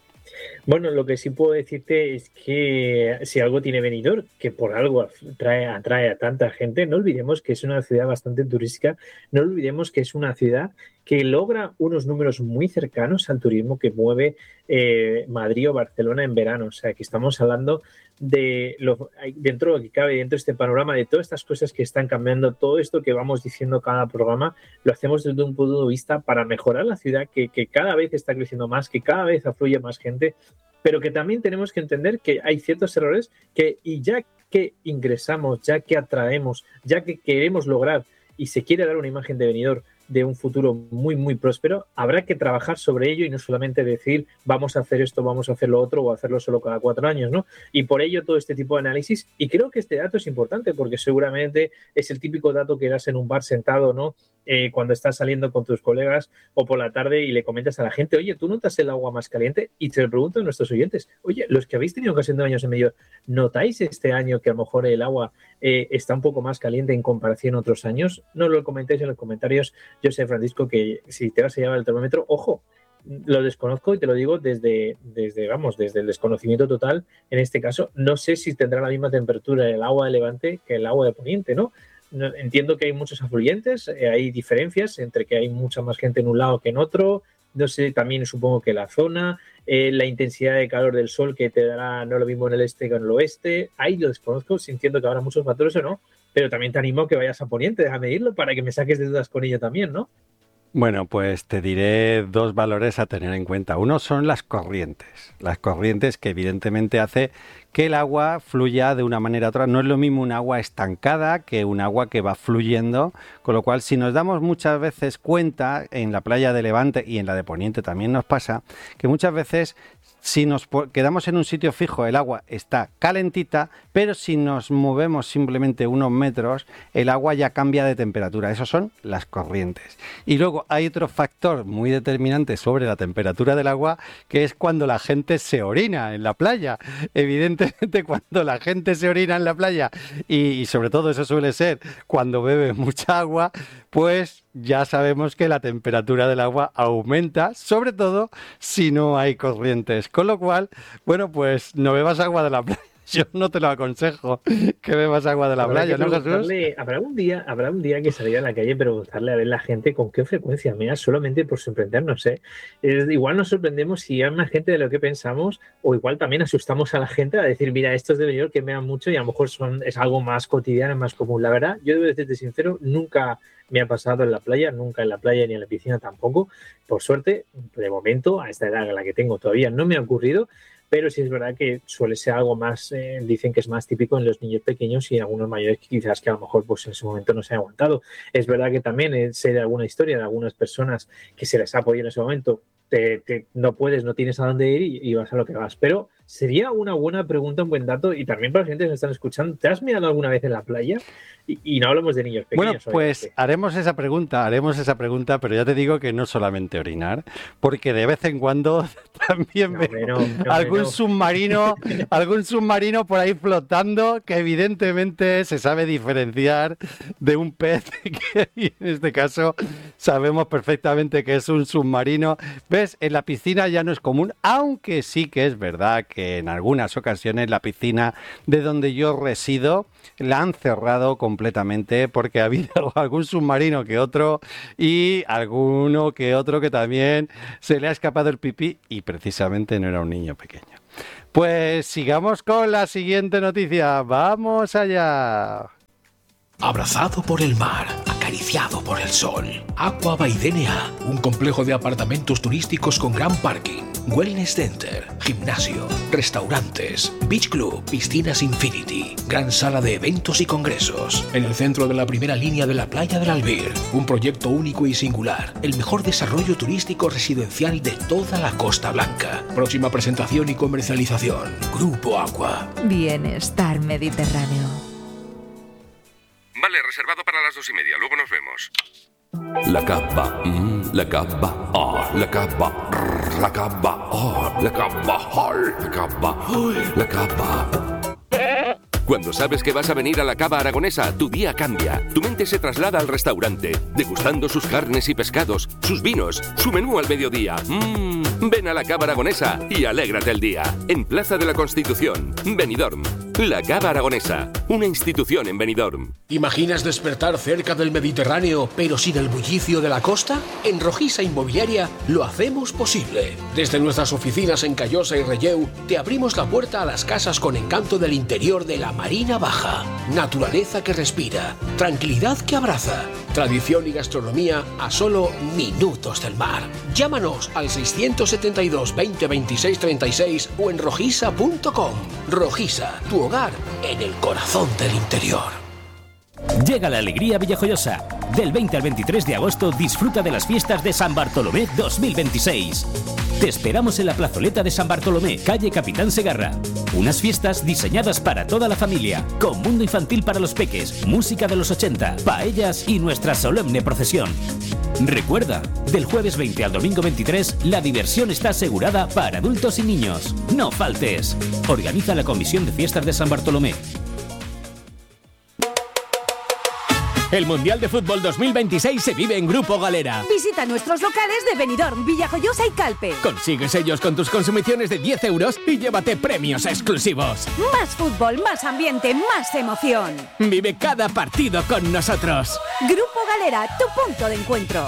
Bueno, lo que sí puedo decirte es que si algo tiene Benidorm, que por algo atrae, atrae a tanta gente, no olvidemos que es una ciudad bastante turística, no olvidemos que es una ciudad que logra unos números muy cercanos al turismo que mueve eh, Madrid o Barcelona en verano. O sea, que estamos hablando de lo, dentro de lo que cabe, dentro de este panorama, de todas estas cosas que están cambiando, todo esto que vamos diciendo cada programa, lo hacemos desde un punto de vista para mejorar la ciudad, que, que cada vez está creciendo más, que cada vez afluye más gente, pero que también tenemos que entender que hay ciertos errores que, y ya que ingresamos, ya que atraemos, ya que queremos lograr y se quiere dar una imagen de Benidorm de un futuro muy, muy próspero, habrá que trabajar sobre ello y no solamente decir vamos a hacer esto, vamos a hacer lo otro o hacerlo solo cada cuatro años, ¿no? Y por ello todo este tipo de análisis, y creo que este dato es importante porque seguramente es el típico dato que das en un bar sentado, ¿no? Eh, cuando estás saliendo con tus colegas o por la tarde y le comentas a la gente, oye, ¿tú notas el agua más caliente? Y te lo pregunto a nuestros oyentes, oye, los que habéis tenido ocasión de baños en medio, ¿notáis este año que a lo mejor el agua eh, está un poco más caliente en comparación a otros años? No lo comentéis en los comentarios. Yo sé, Francisco, que si te vas a llevar el termómetro, ojo, lo desconozco y te lo digo desde, desde, vamos, desde el desconocimiento total. En este caso, no sé si tendrá la misma temperatura el agua de Levante que el agua de Poniente, ¿no? No, entiendo que hay muchos afluentes, eh, hay diferencias entre que hay mucha más gente en un lado que en otro. No sé, también supongo que la zona, eh, la intensidad de calor del sol que te dará no lo mismo en el este que en el oeste. Ahí lo desconozco, entiendo que habrá muchos factores o no, pero también te animo a que vayas a Poniente a medirlo para que me saques de dudas con ello también, ¿no? Bueno, pues te diré dos valores a tener en cuenta. Uno son las corrientes. Las corrientes que evidentemente hace que el agua fluya de una manera u otra. No es lo mismo un agua estancada que un agua que va fluyendo, con lo cual si nos damos muchas veces cuenta, en la playa de Levante y en la de Poniente también nos pasa, que muchas veces si nos quedamos en un sitio fijo el agua está calentita, pero si nos movemos simplemente unos metros el agua ya cambia de temperatura. Esos son las corrientes. Y luego hay otro factor muy determinante sobre la temperatura del agua, que es cuando la gente se orina en la playa. Evidentemente cuando la gente se orina en la playa y, y sobre todo eso suele ser cuando bebe mucha agua, pues ya sabemos que la temperatura del agua aumenta, sobre todo si no hay corrientes. Con lo cual, bueno, pues no bebas agua de la playa. Yo no te lo aconsejo que bebas agua de la Habrá playa, ¿no, Jesús? Habrá un día, habrá un día que salir a la calle y preguntarle a ver la gente con qué frecuencia mea, solamente por sorprendernos, ¿eh? Es, igual nos sorprendemos si hay más gente de lo que pensamos, o igual también asustamos a la gente a decir, mira, estos de Benidorm que mean mucho y a lo mejor son, es algo más cotidiano, más común. La verdad, yo debo decirte sincero, nunca me ha pasado en la playa, nunca en la playa ni en la piscina tampoco. Por suerte, de momento, a esta edad en la que tengo todavía no me ha ocurrido. pero sí es verdad que suele ser algo más, eh, dicen que es más típico en los niños pequeños y en algunos mayores que quizás que a lo mejor pues en su momento no se ha aguantado. Es verdad que también eh, sé de alguna historia de algunas personas que se les ha podido en ese momento, te, te, no puedes, no tienes a dónde ir y, y vas a lo que vas, pero sería una buena pregunta, un buen dato, y también para la gente que nos están escuchando, ¿te has mirado alguna vez en la playa? Y, y no hablamos de niños pequeños. Bueno, pues obviamente. haremos esa pregunta, haremos esa pregunta, pero ya te digo que no solamente orinar, porque de vez en cuando también no, veo no, no, algún no. submarino, algún submarino por ahí flotando que evidentemente se sabe diferenciar de un pez, que en este caso sabemos perfectamente que es un submarino. ¿Ves? En la piscina ya no es común, aunque sí que es verdad que en algunas ocasiones la piscina de donde yo resido la han cerrado completamente porque ha habido algún submarino que otro y alguno que otro que también se le ha escapado el pipí y precisamente no era un niño pequeño. Pues sigamos con la siguiente noticia. ¡Vamos allá! Abrazado por el mar, acariciado por el sol. Aqua by D N A, un complejo de apartamentos turísticos con gran parking, wellness center, gimnasio, restaurantes, beach club, piscinas infinity, gran sala de eventos y congresos. En el centro de la primera línea de la playa del Albir, un proyecto único y singular, el mejor desarrollo turístico residencial de toda la Costa Blanca. Próxima presentación y comercialización, Grupo Aqua. Bienestar Mediterráneo. Vale, reservado para las dos y media, luego nos vemos. La cava, mm, la cava, oh, la cava, rrr, la cava, oh, la cava, oh, la cava, oh, la cava. Cuando sabes que vas a venir a la Cava Aragonesa, tu día cambia. Tu mente se traslada al restaurante, degustando sus carnes y pescados, sus vinos, su menú al mediodía. Mmm, ven a la Cava Aragonesa y alégrate el día. En Plaza de la Constitución, Benidorm. La Cava Aragonesa, una institución en Benidorm. ¿Imaginas despertar cerca del Mediterráneo, pero sin el bullicio de la costa? En Rojisa Inmobiliaria lo hacemos posible. Desde nuestras oficinas en Callosa y Relleu, te abrimos la puerta a las casas con encanto del interior de la Marina Baja. Naturaleza que respira, tranquilidad que abraza, tradición y gastronomía a solo minutos del mar. Llámanos al seiscientos setenta y dos, veinte, veintiséis, treinta y seis o en rojisa punto com. Rojisa, tu hogar en el corazón del interior. Llega la alegría a Villajoyosa. Del veinte al veintitrés de agosto disfruta de las fiestas de San Bartolomé dos mil veintiséis. Te esperamos en la plazoleta de San Bartolomé, calle Capitán Segarra. Unas fiestas diseñadas para toda la familia, con mundo infantil para los peques, música de los ochenta, paellas y nuestra solemne procesión. Recuerda, del jueves veinte al domingo veintitrés, la diversión está asegurada para adultos y niños. No faltes. Organiza la Comisión de Fiestas de San Bartolomé. El Mundial de Fútbol dos mil veintiséis se vive en Grupo Galera. Visita nuestros locales de Benidorm, Villajoyosa y Calpe. Consigue sellos con tus consumiciones de diez euros y llévate premios exclusivos. Más fútbol, más ambiente, más emoción. Vive cada partido con nosotros. Grupo Galera, tu punto de encuentro.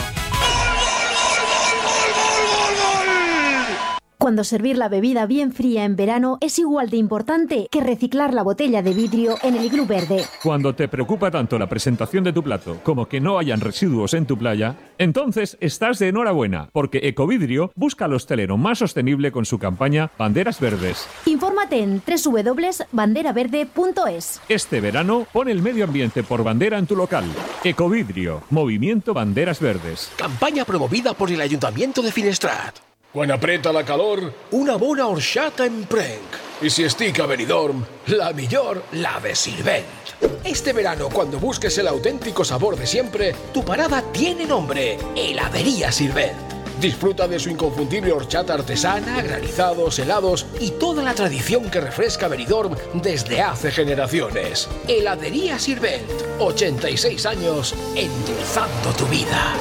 Cuando servir la bebida bien fría en verano es igual de importante que reciclar la botella de vidrio en el iglú verde. Cuando te preocupa tanto la presentación de tu plato como que no hayan residuos en tu playa, entonces estás de enhorabuena, porque Ecovidrio busca al hostelero más sostenible con su campaña Banderas Verdes. Infórmate en doble u doble u doble u punto bandera verde punto es. Este verano pon el medio ambiente por bandera en tu local. Ecovidrio, Movimiento Banderas Verdes. Campaña promovida por el Ayuntamiento de Finestrat. Quan aprieta la calor, una bona horchata en prenc. Y si estica Benidorm, la millor, la de Sirvent. Este verano, cuando busques el auténtico sabor de siempre, tu parada tiene nombre: Heladería Sirvent. Disfruta de su inconfundible horchata artesana, granizados, helados y toda la tradición que refresca Benidorm desde hace generaciones. Heladería Sirvent, ochenta y seis años endulzando tu vida.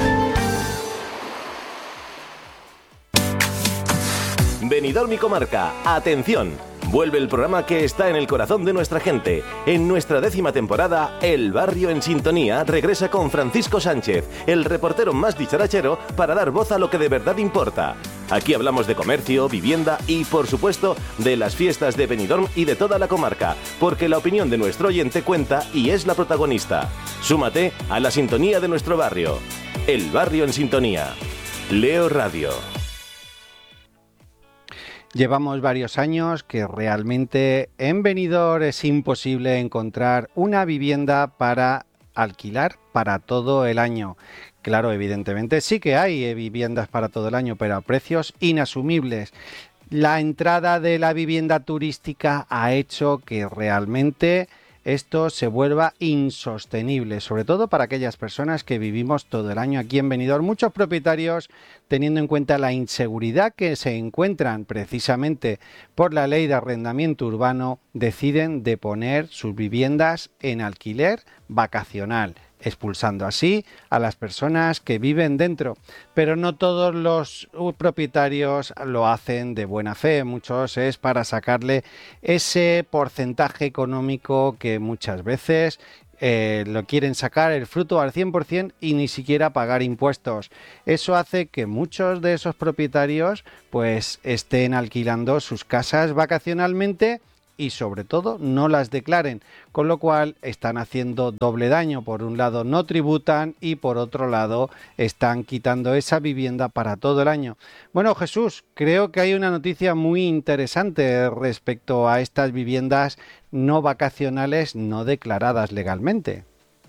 Benidorm y comarca, atención, vuelve el programa que está en el corazón de nuestra gente. En nuestra décima temporada, El Barrio en Sintonía regresa con Francisco Sánchez, el reportero más dicharachero, para dar voz a lo que de verdad importa. Aquí hablamos de comercio, vivienda y, por supuesto, de las fiestas de Benidorm y de toda la comarca, porque la opinión de nuestro oyente cuenta y es la protagonista. Súmate a la sintonía de nuestro barrio. El Barrio en Sintonía. Leo Radio. Llevamos varios años que realmente en Benidorm es imposible encontrar una vivienda para alquilar para todo el año. Claro, evidentemente sí que hay viviendas para todo el año, pero a precios inasumibles. La entrada de la vivienda turística ha hecho que realmente esto se vuelva insostenible, sobre todo para aquellas personas que vivimos todo el año aquí en Benidorm. Muchos propietarios, teniendo en cuenta la inseguridad que se encuentran precisamente por la ley de arrendamiento urbano, deciden de poner sus viviendas en alquiler vacacional, expulsando así a las personas que viven dentro. Pero no todos los propietarios lo hacen de buena fe, muchos es para sacarle ese porcentaje económico que muchas veces eh, lo quieren sacar el fruto al cien por ciento y ni siquiera pagar impuestos. Eso hace que muchos de esos propietarios pues estén alquilando sus casas vacacionalmente y sobre todo no las declaren, con lo cual están haciendo doble daño. Por un lado no tributan y por otro lado están quitando esa vivienda para todo el año. Bueno, Jesús, creo que hay una noticia muy interesante respecto a estas viviendas no vacacionales no declaradas legalmente.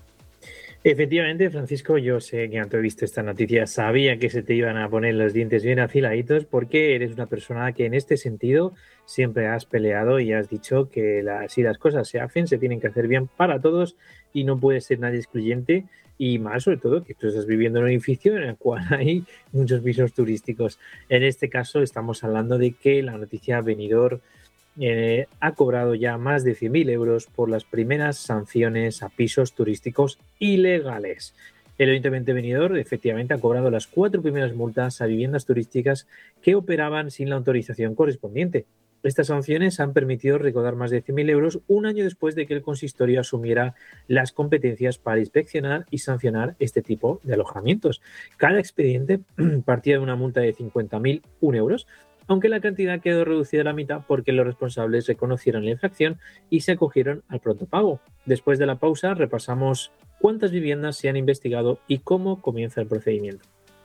Efectivamente, Francisco, yo sé que antes he visto esta noticia, sabía que se te iban a poner los dientes bien afiladitos porque eres una persona que en este sentido siempre has peleado y has dicho que la, si las cosas se hacen, se tienen que hacer bien para todos y no puede ser nadie excluyente, y más sobre todo que tú estás viviendo en un edificio en el cual hay muchos pisos turísticos. En este caso estamos hablando de que la noticia Benidorm Eh, ha cobrado ya más de cien mil euros por las primeras sanciones a pisos turísticos ilegales. El Ayuntamiento de Benidorm efectivamente ha cobrado las cuatro primeras multas a viviendas turísticas que operaban sin la autorización correspondiente. Estas sanciones han permitido recaudar más de cien mil euros un año después de que el consistorio asumiera las competencias para inspeccionar y sancionar este tipo de alojamientos. Cada expediente partía de una multa de cincuenta mil uno euros, aunque la cantidad quedó reducida a la mitad porque los responsables reconocieron la infracción y se acogieron al pronto pago. Después de la pausa repasamos cuántas viviendas se han investigado y cómo comienza el procedimiento.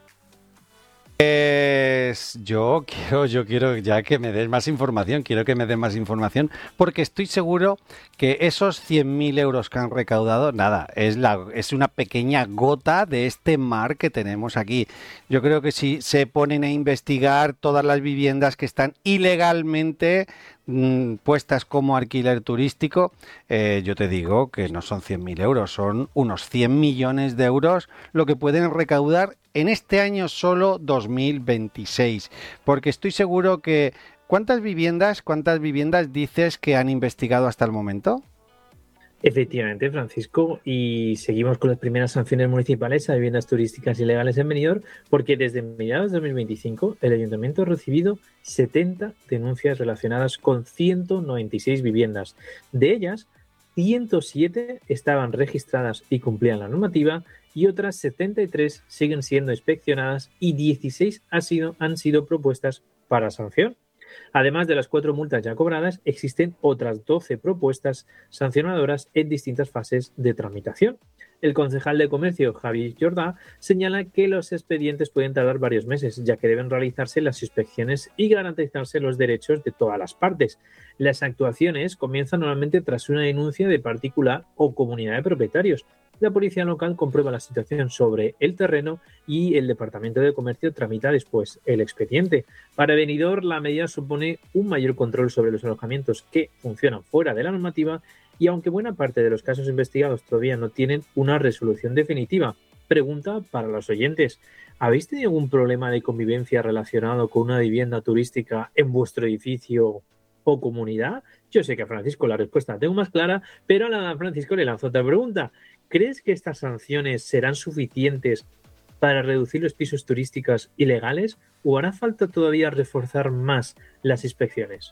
Pues yo quiero, yo quiero ya que me des más información, quiero que me des más información, porque estoy seguro que esos cien mil euros que han recaudado, nada, es, la, es una pequeña gota de este mar que tenemos aquí. Yo creo que si se ponen a investigar todas las viviendas que están ilegalmente mmm, puestas como alquiler turístico, eh, yo te digo que no son cien mil euros, son unos cien millones de euros lo que pueden recaudar en este año solo dos mil veintiséis, porque estoy seguro que ¿cuántas viviendas, cuántas viviendas dices que han investigado hasta el momento? Efectivamente, Francisco, y seguimos con las primeras sanciones municipales a viviendas turísticas ilegales en Benidorm, porque desde mediados de dos mil veinticinco el Ayuntamiento ha recibido setenta denuncias relacionadas con ciento noventa y seis viviendas. De ellas, ciento siete estaban registradas y cumplían la normativa, y otras setenta y tres siguen siendo inspeccionadas y dieciséis han sido, han sido propuestas para sanción. Además de las cuatro multas ya cobradas, existen otras doce propuestas sancionadoras en distintas fases de tramitación. El concejal de Comercio, Javi Jordá, señala que los expedientes pueden tardar varios meses, ya que deben realizarse las inspecciones y garantizarse los derechos de todas las partes. Las actuaciones comienzan normalmente tras una denuncia de particular o comunidad de propietarios. La policía local comprueba la situación sobre el terreno y el Departamento de Comercio tramita después el expediente. Para Benidorm, la medida supone un mayor control sobre los alojamientos que funcionan fuera de la normativa, y aunque buena parte de los casos investigados todavía no tienen una resolución definitiva. Pregunta para los oyentes: ¿habéis tenido algún problema de convivencia relacionado con una vivienda turística en vuestro edificio o comunidad? Yo sé que a Francisco la respuesta la tengo más clara, pero a Francisco le lanzo otra pregunta. ¿Crees que estas sanciones serán suficientes para reducir los pisos turísticos ilegales o hará falta todavía reforzar más las inspecciones?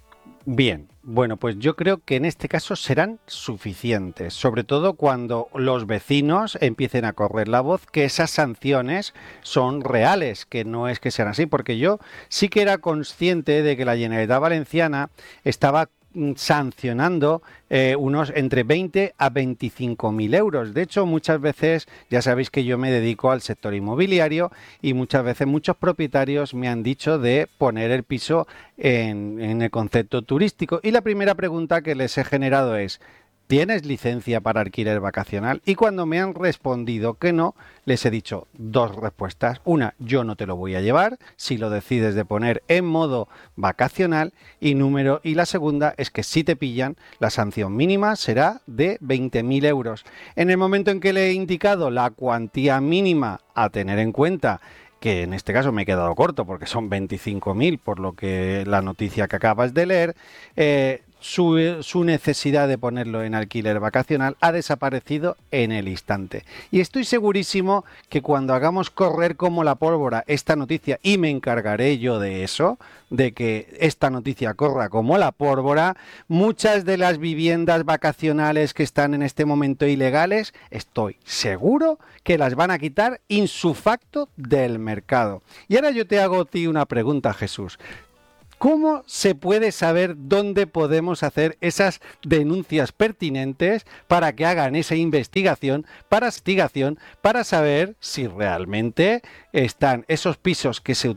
Bien, bueno, pues yo creo que en este caso serán suficientes, sobre todo cuando los vecinos empiecen a correr la voz que esas sanciones son reales, que no es que sean así, porque yo sí que era consciente de que la Generalitat Valenciana estaba sancionando eh, unos entre veinte a veinticinco mil euros. De hecho, muchas veces, ya sabéis que yo me dedico al sector inmobiliario y muchas veces muchos propietarios me han dicho de poner el piso en, en el concepto turístico. Y la primera pregunta que les he generado es: ¿tienes licencia para alquiler vacacional? Y cuando me han respondido que no, les he dicho dos respuestas. Una, yo no te lo voy a llevar si lo decides de poner en modo vacacional. Y número y la segunda es que si te pillan, la sanción mínima será de veinte mil euros. En el momento en que le he indicado la cuantía mínima a tener en cuenta, que en este caso me he quedado corto porque son veinticinco mil, por lo que la noticia que acabas de leer, eh, Su, su necesidad de ponerlo en alquiler vacacional ha desaparecido en el instante. Y estoy segurísimo que cuando hagamos correr como la pólvora esta noticia, y me encargaré yo de eso, de que esta noticia corra como la pólvora, muchas de las viviendas vacacionales que están en este momento ilegales, estoy seguro que las van a quitar insufacto del mercado. Y ahora yo te hago a ti una pregunta, Jesús. ¿Cómo se puede saber dónde podemos hacer esas denuncias pertinentes para que hagan esa investigación, para investigación, para saber si realmente están esos pisos que se